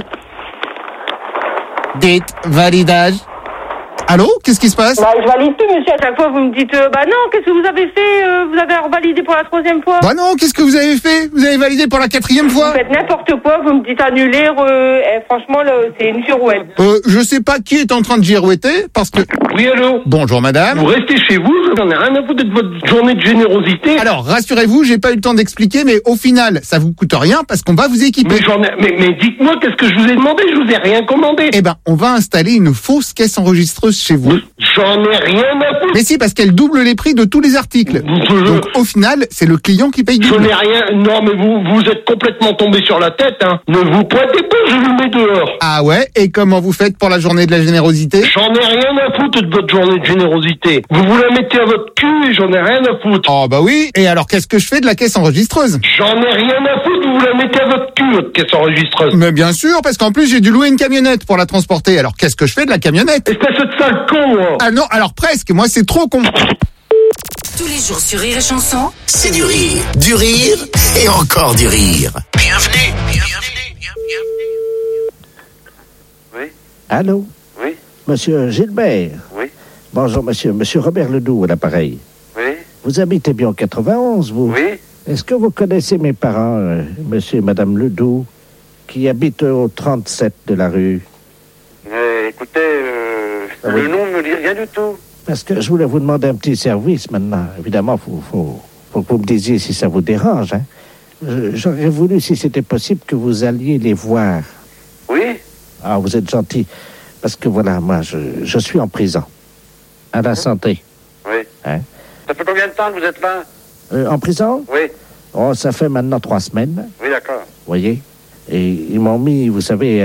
S2: Dites validage.
S6: Allô? Qu'est-ce qui se passe?
S5: Bah je valide plus monsieur, à chaque fois vous me dites euh, bah non, qu'est-ce que vous avez fait euh, Vous avez revalidé pour la troisième fois.
S6: Bah non, qu'est-ce que vous avez fait? Vous avez validé pour la quatrième fois?
S5: Vous faites n'importe quoi, vous me dites annuler, euh, eh, franchement là, c'est une girouette.
S6: Euh, je sais pas qui est en train de girouetter, parce que...
S20: Oui, allô?
S6: Bonjour madame.
S20: Vous restez chez vous, j'en ai rien à foutre de votre journée de générosité.
S6: Alors, rassurez-vous, j'ai pas eu le temps d'expliquer, mais au final, ça vous coûte rien parce qu'on va vous équiper.
S20: Mais, j'en ai, mais, mais dites-moi, qu'est-ce que je vous ai demandé? Je vous ai rien commandé.
S6: Eh ben, on va installer une fausse caisse enregistreuse chez vous.
S20: J'en ai rien à foutre.
S6: Mais si, parce qu'elle double les prix de tous les articles.
S20: Je...
S6: Donc, au final, c'est le client qui paye
S20: Je
S6: double.
S20: n'ai rien. Non, mais vous, vous êtes complètement tombé sur la tête, hein. Ne vous pointez pas, je vous mets dehors.
S6: Ah ouais? Et comment vous faites pour la journée de la générosité?
S20: J'en ai rien à foutre de votre journée de générosité. Vous vous la mettez à votre cul et j'en ai rien à foutre.
S6: Oh bah oui. Et alors, qu'est-ce que je fais de la caisse enregistreuse?
S20: J'en ai rien à foutre, vous la mettez à votre cul, votre caisse enregistreuse.
S6: Mais bien sûr, parce qu'en plus, j'ai dû louer une camionnette pour la transporter. Alors, qu'est-ce que je fais de la camionnette?
S20: Espèce de sale con, hein.
S6: Ah non, alors presque. Moi, c'est trop con.
S11: Tous les jours sur Rire et Chanson.
S4: C'est du rire, du rire et encore du rire. Bienvenue, bienvenue, bienvenue.
S12: Oui.
S2: Allô?
S12: Oui.
S2: Monsieur Gilbert?
S12: Oui.
S2: Bonjour, monsieur. Monsieur Robert Ledoux à l'appareil.
S12: Oui.
S2: Vous habitez bien en quatre-vingt-onze, vous?
S12: Oui.
S2: Est-ce que vous connaissez mes parents, euh, monsieur et madame Ledoux, qui habitent au trente-sept de la rue?
S12: Mais écoutez, euh,
S2: Ah
S12: le
S2: oui.
S12: nom ne me dit rien du tout.
S2: Parce que je voulais vous demander un petit service maintenant. Évidemment, il faut, faut, faut que vous me disiez si ça vous dérange. Hein. Je- J'aurais voulu, si c'était possible, que vous alliez les voir.
S12: Oui.
S2: Ah, vous êtes gentil. Parce que voilà, moi, je, je suis en prison. À la santé.
S12: Oui.
S2: Hein.
S12: Ça fait combien de temps que vous êtes là?
S2: Euh, en prison?
S12: Oui.
S2: Oh, ça fait maintenant trois semaines.
S12: Oui, d'accord.
S2: Vous voyez? Et ils m'ont mis, vous savez,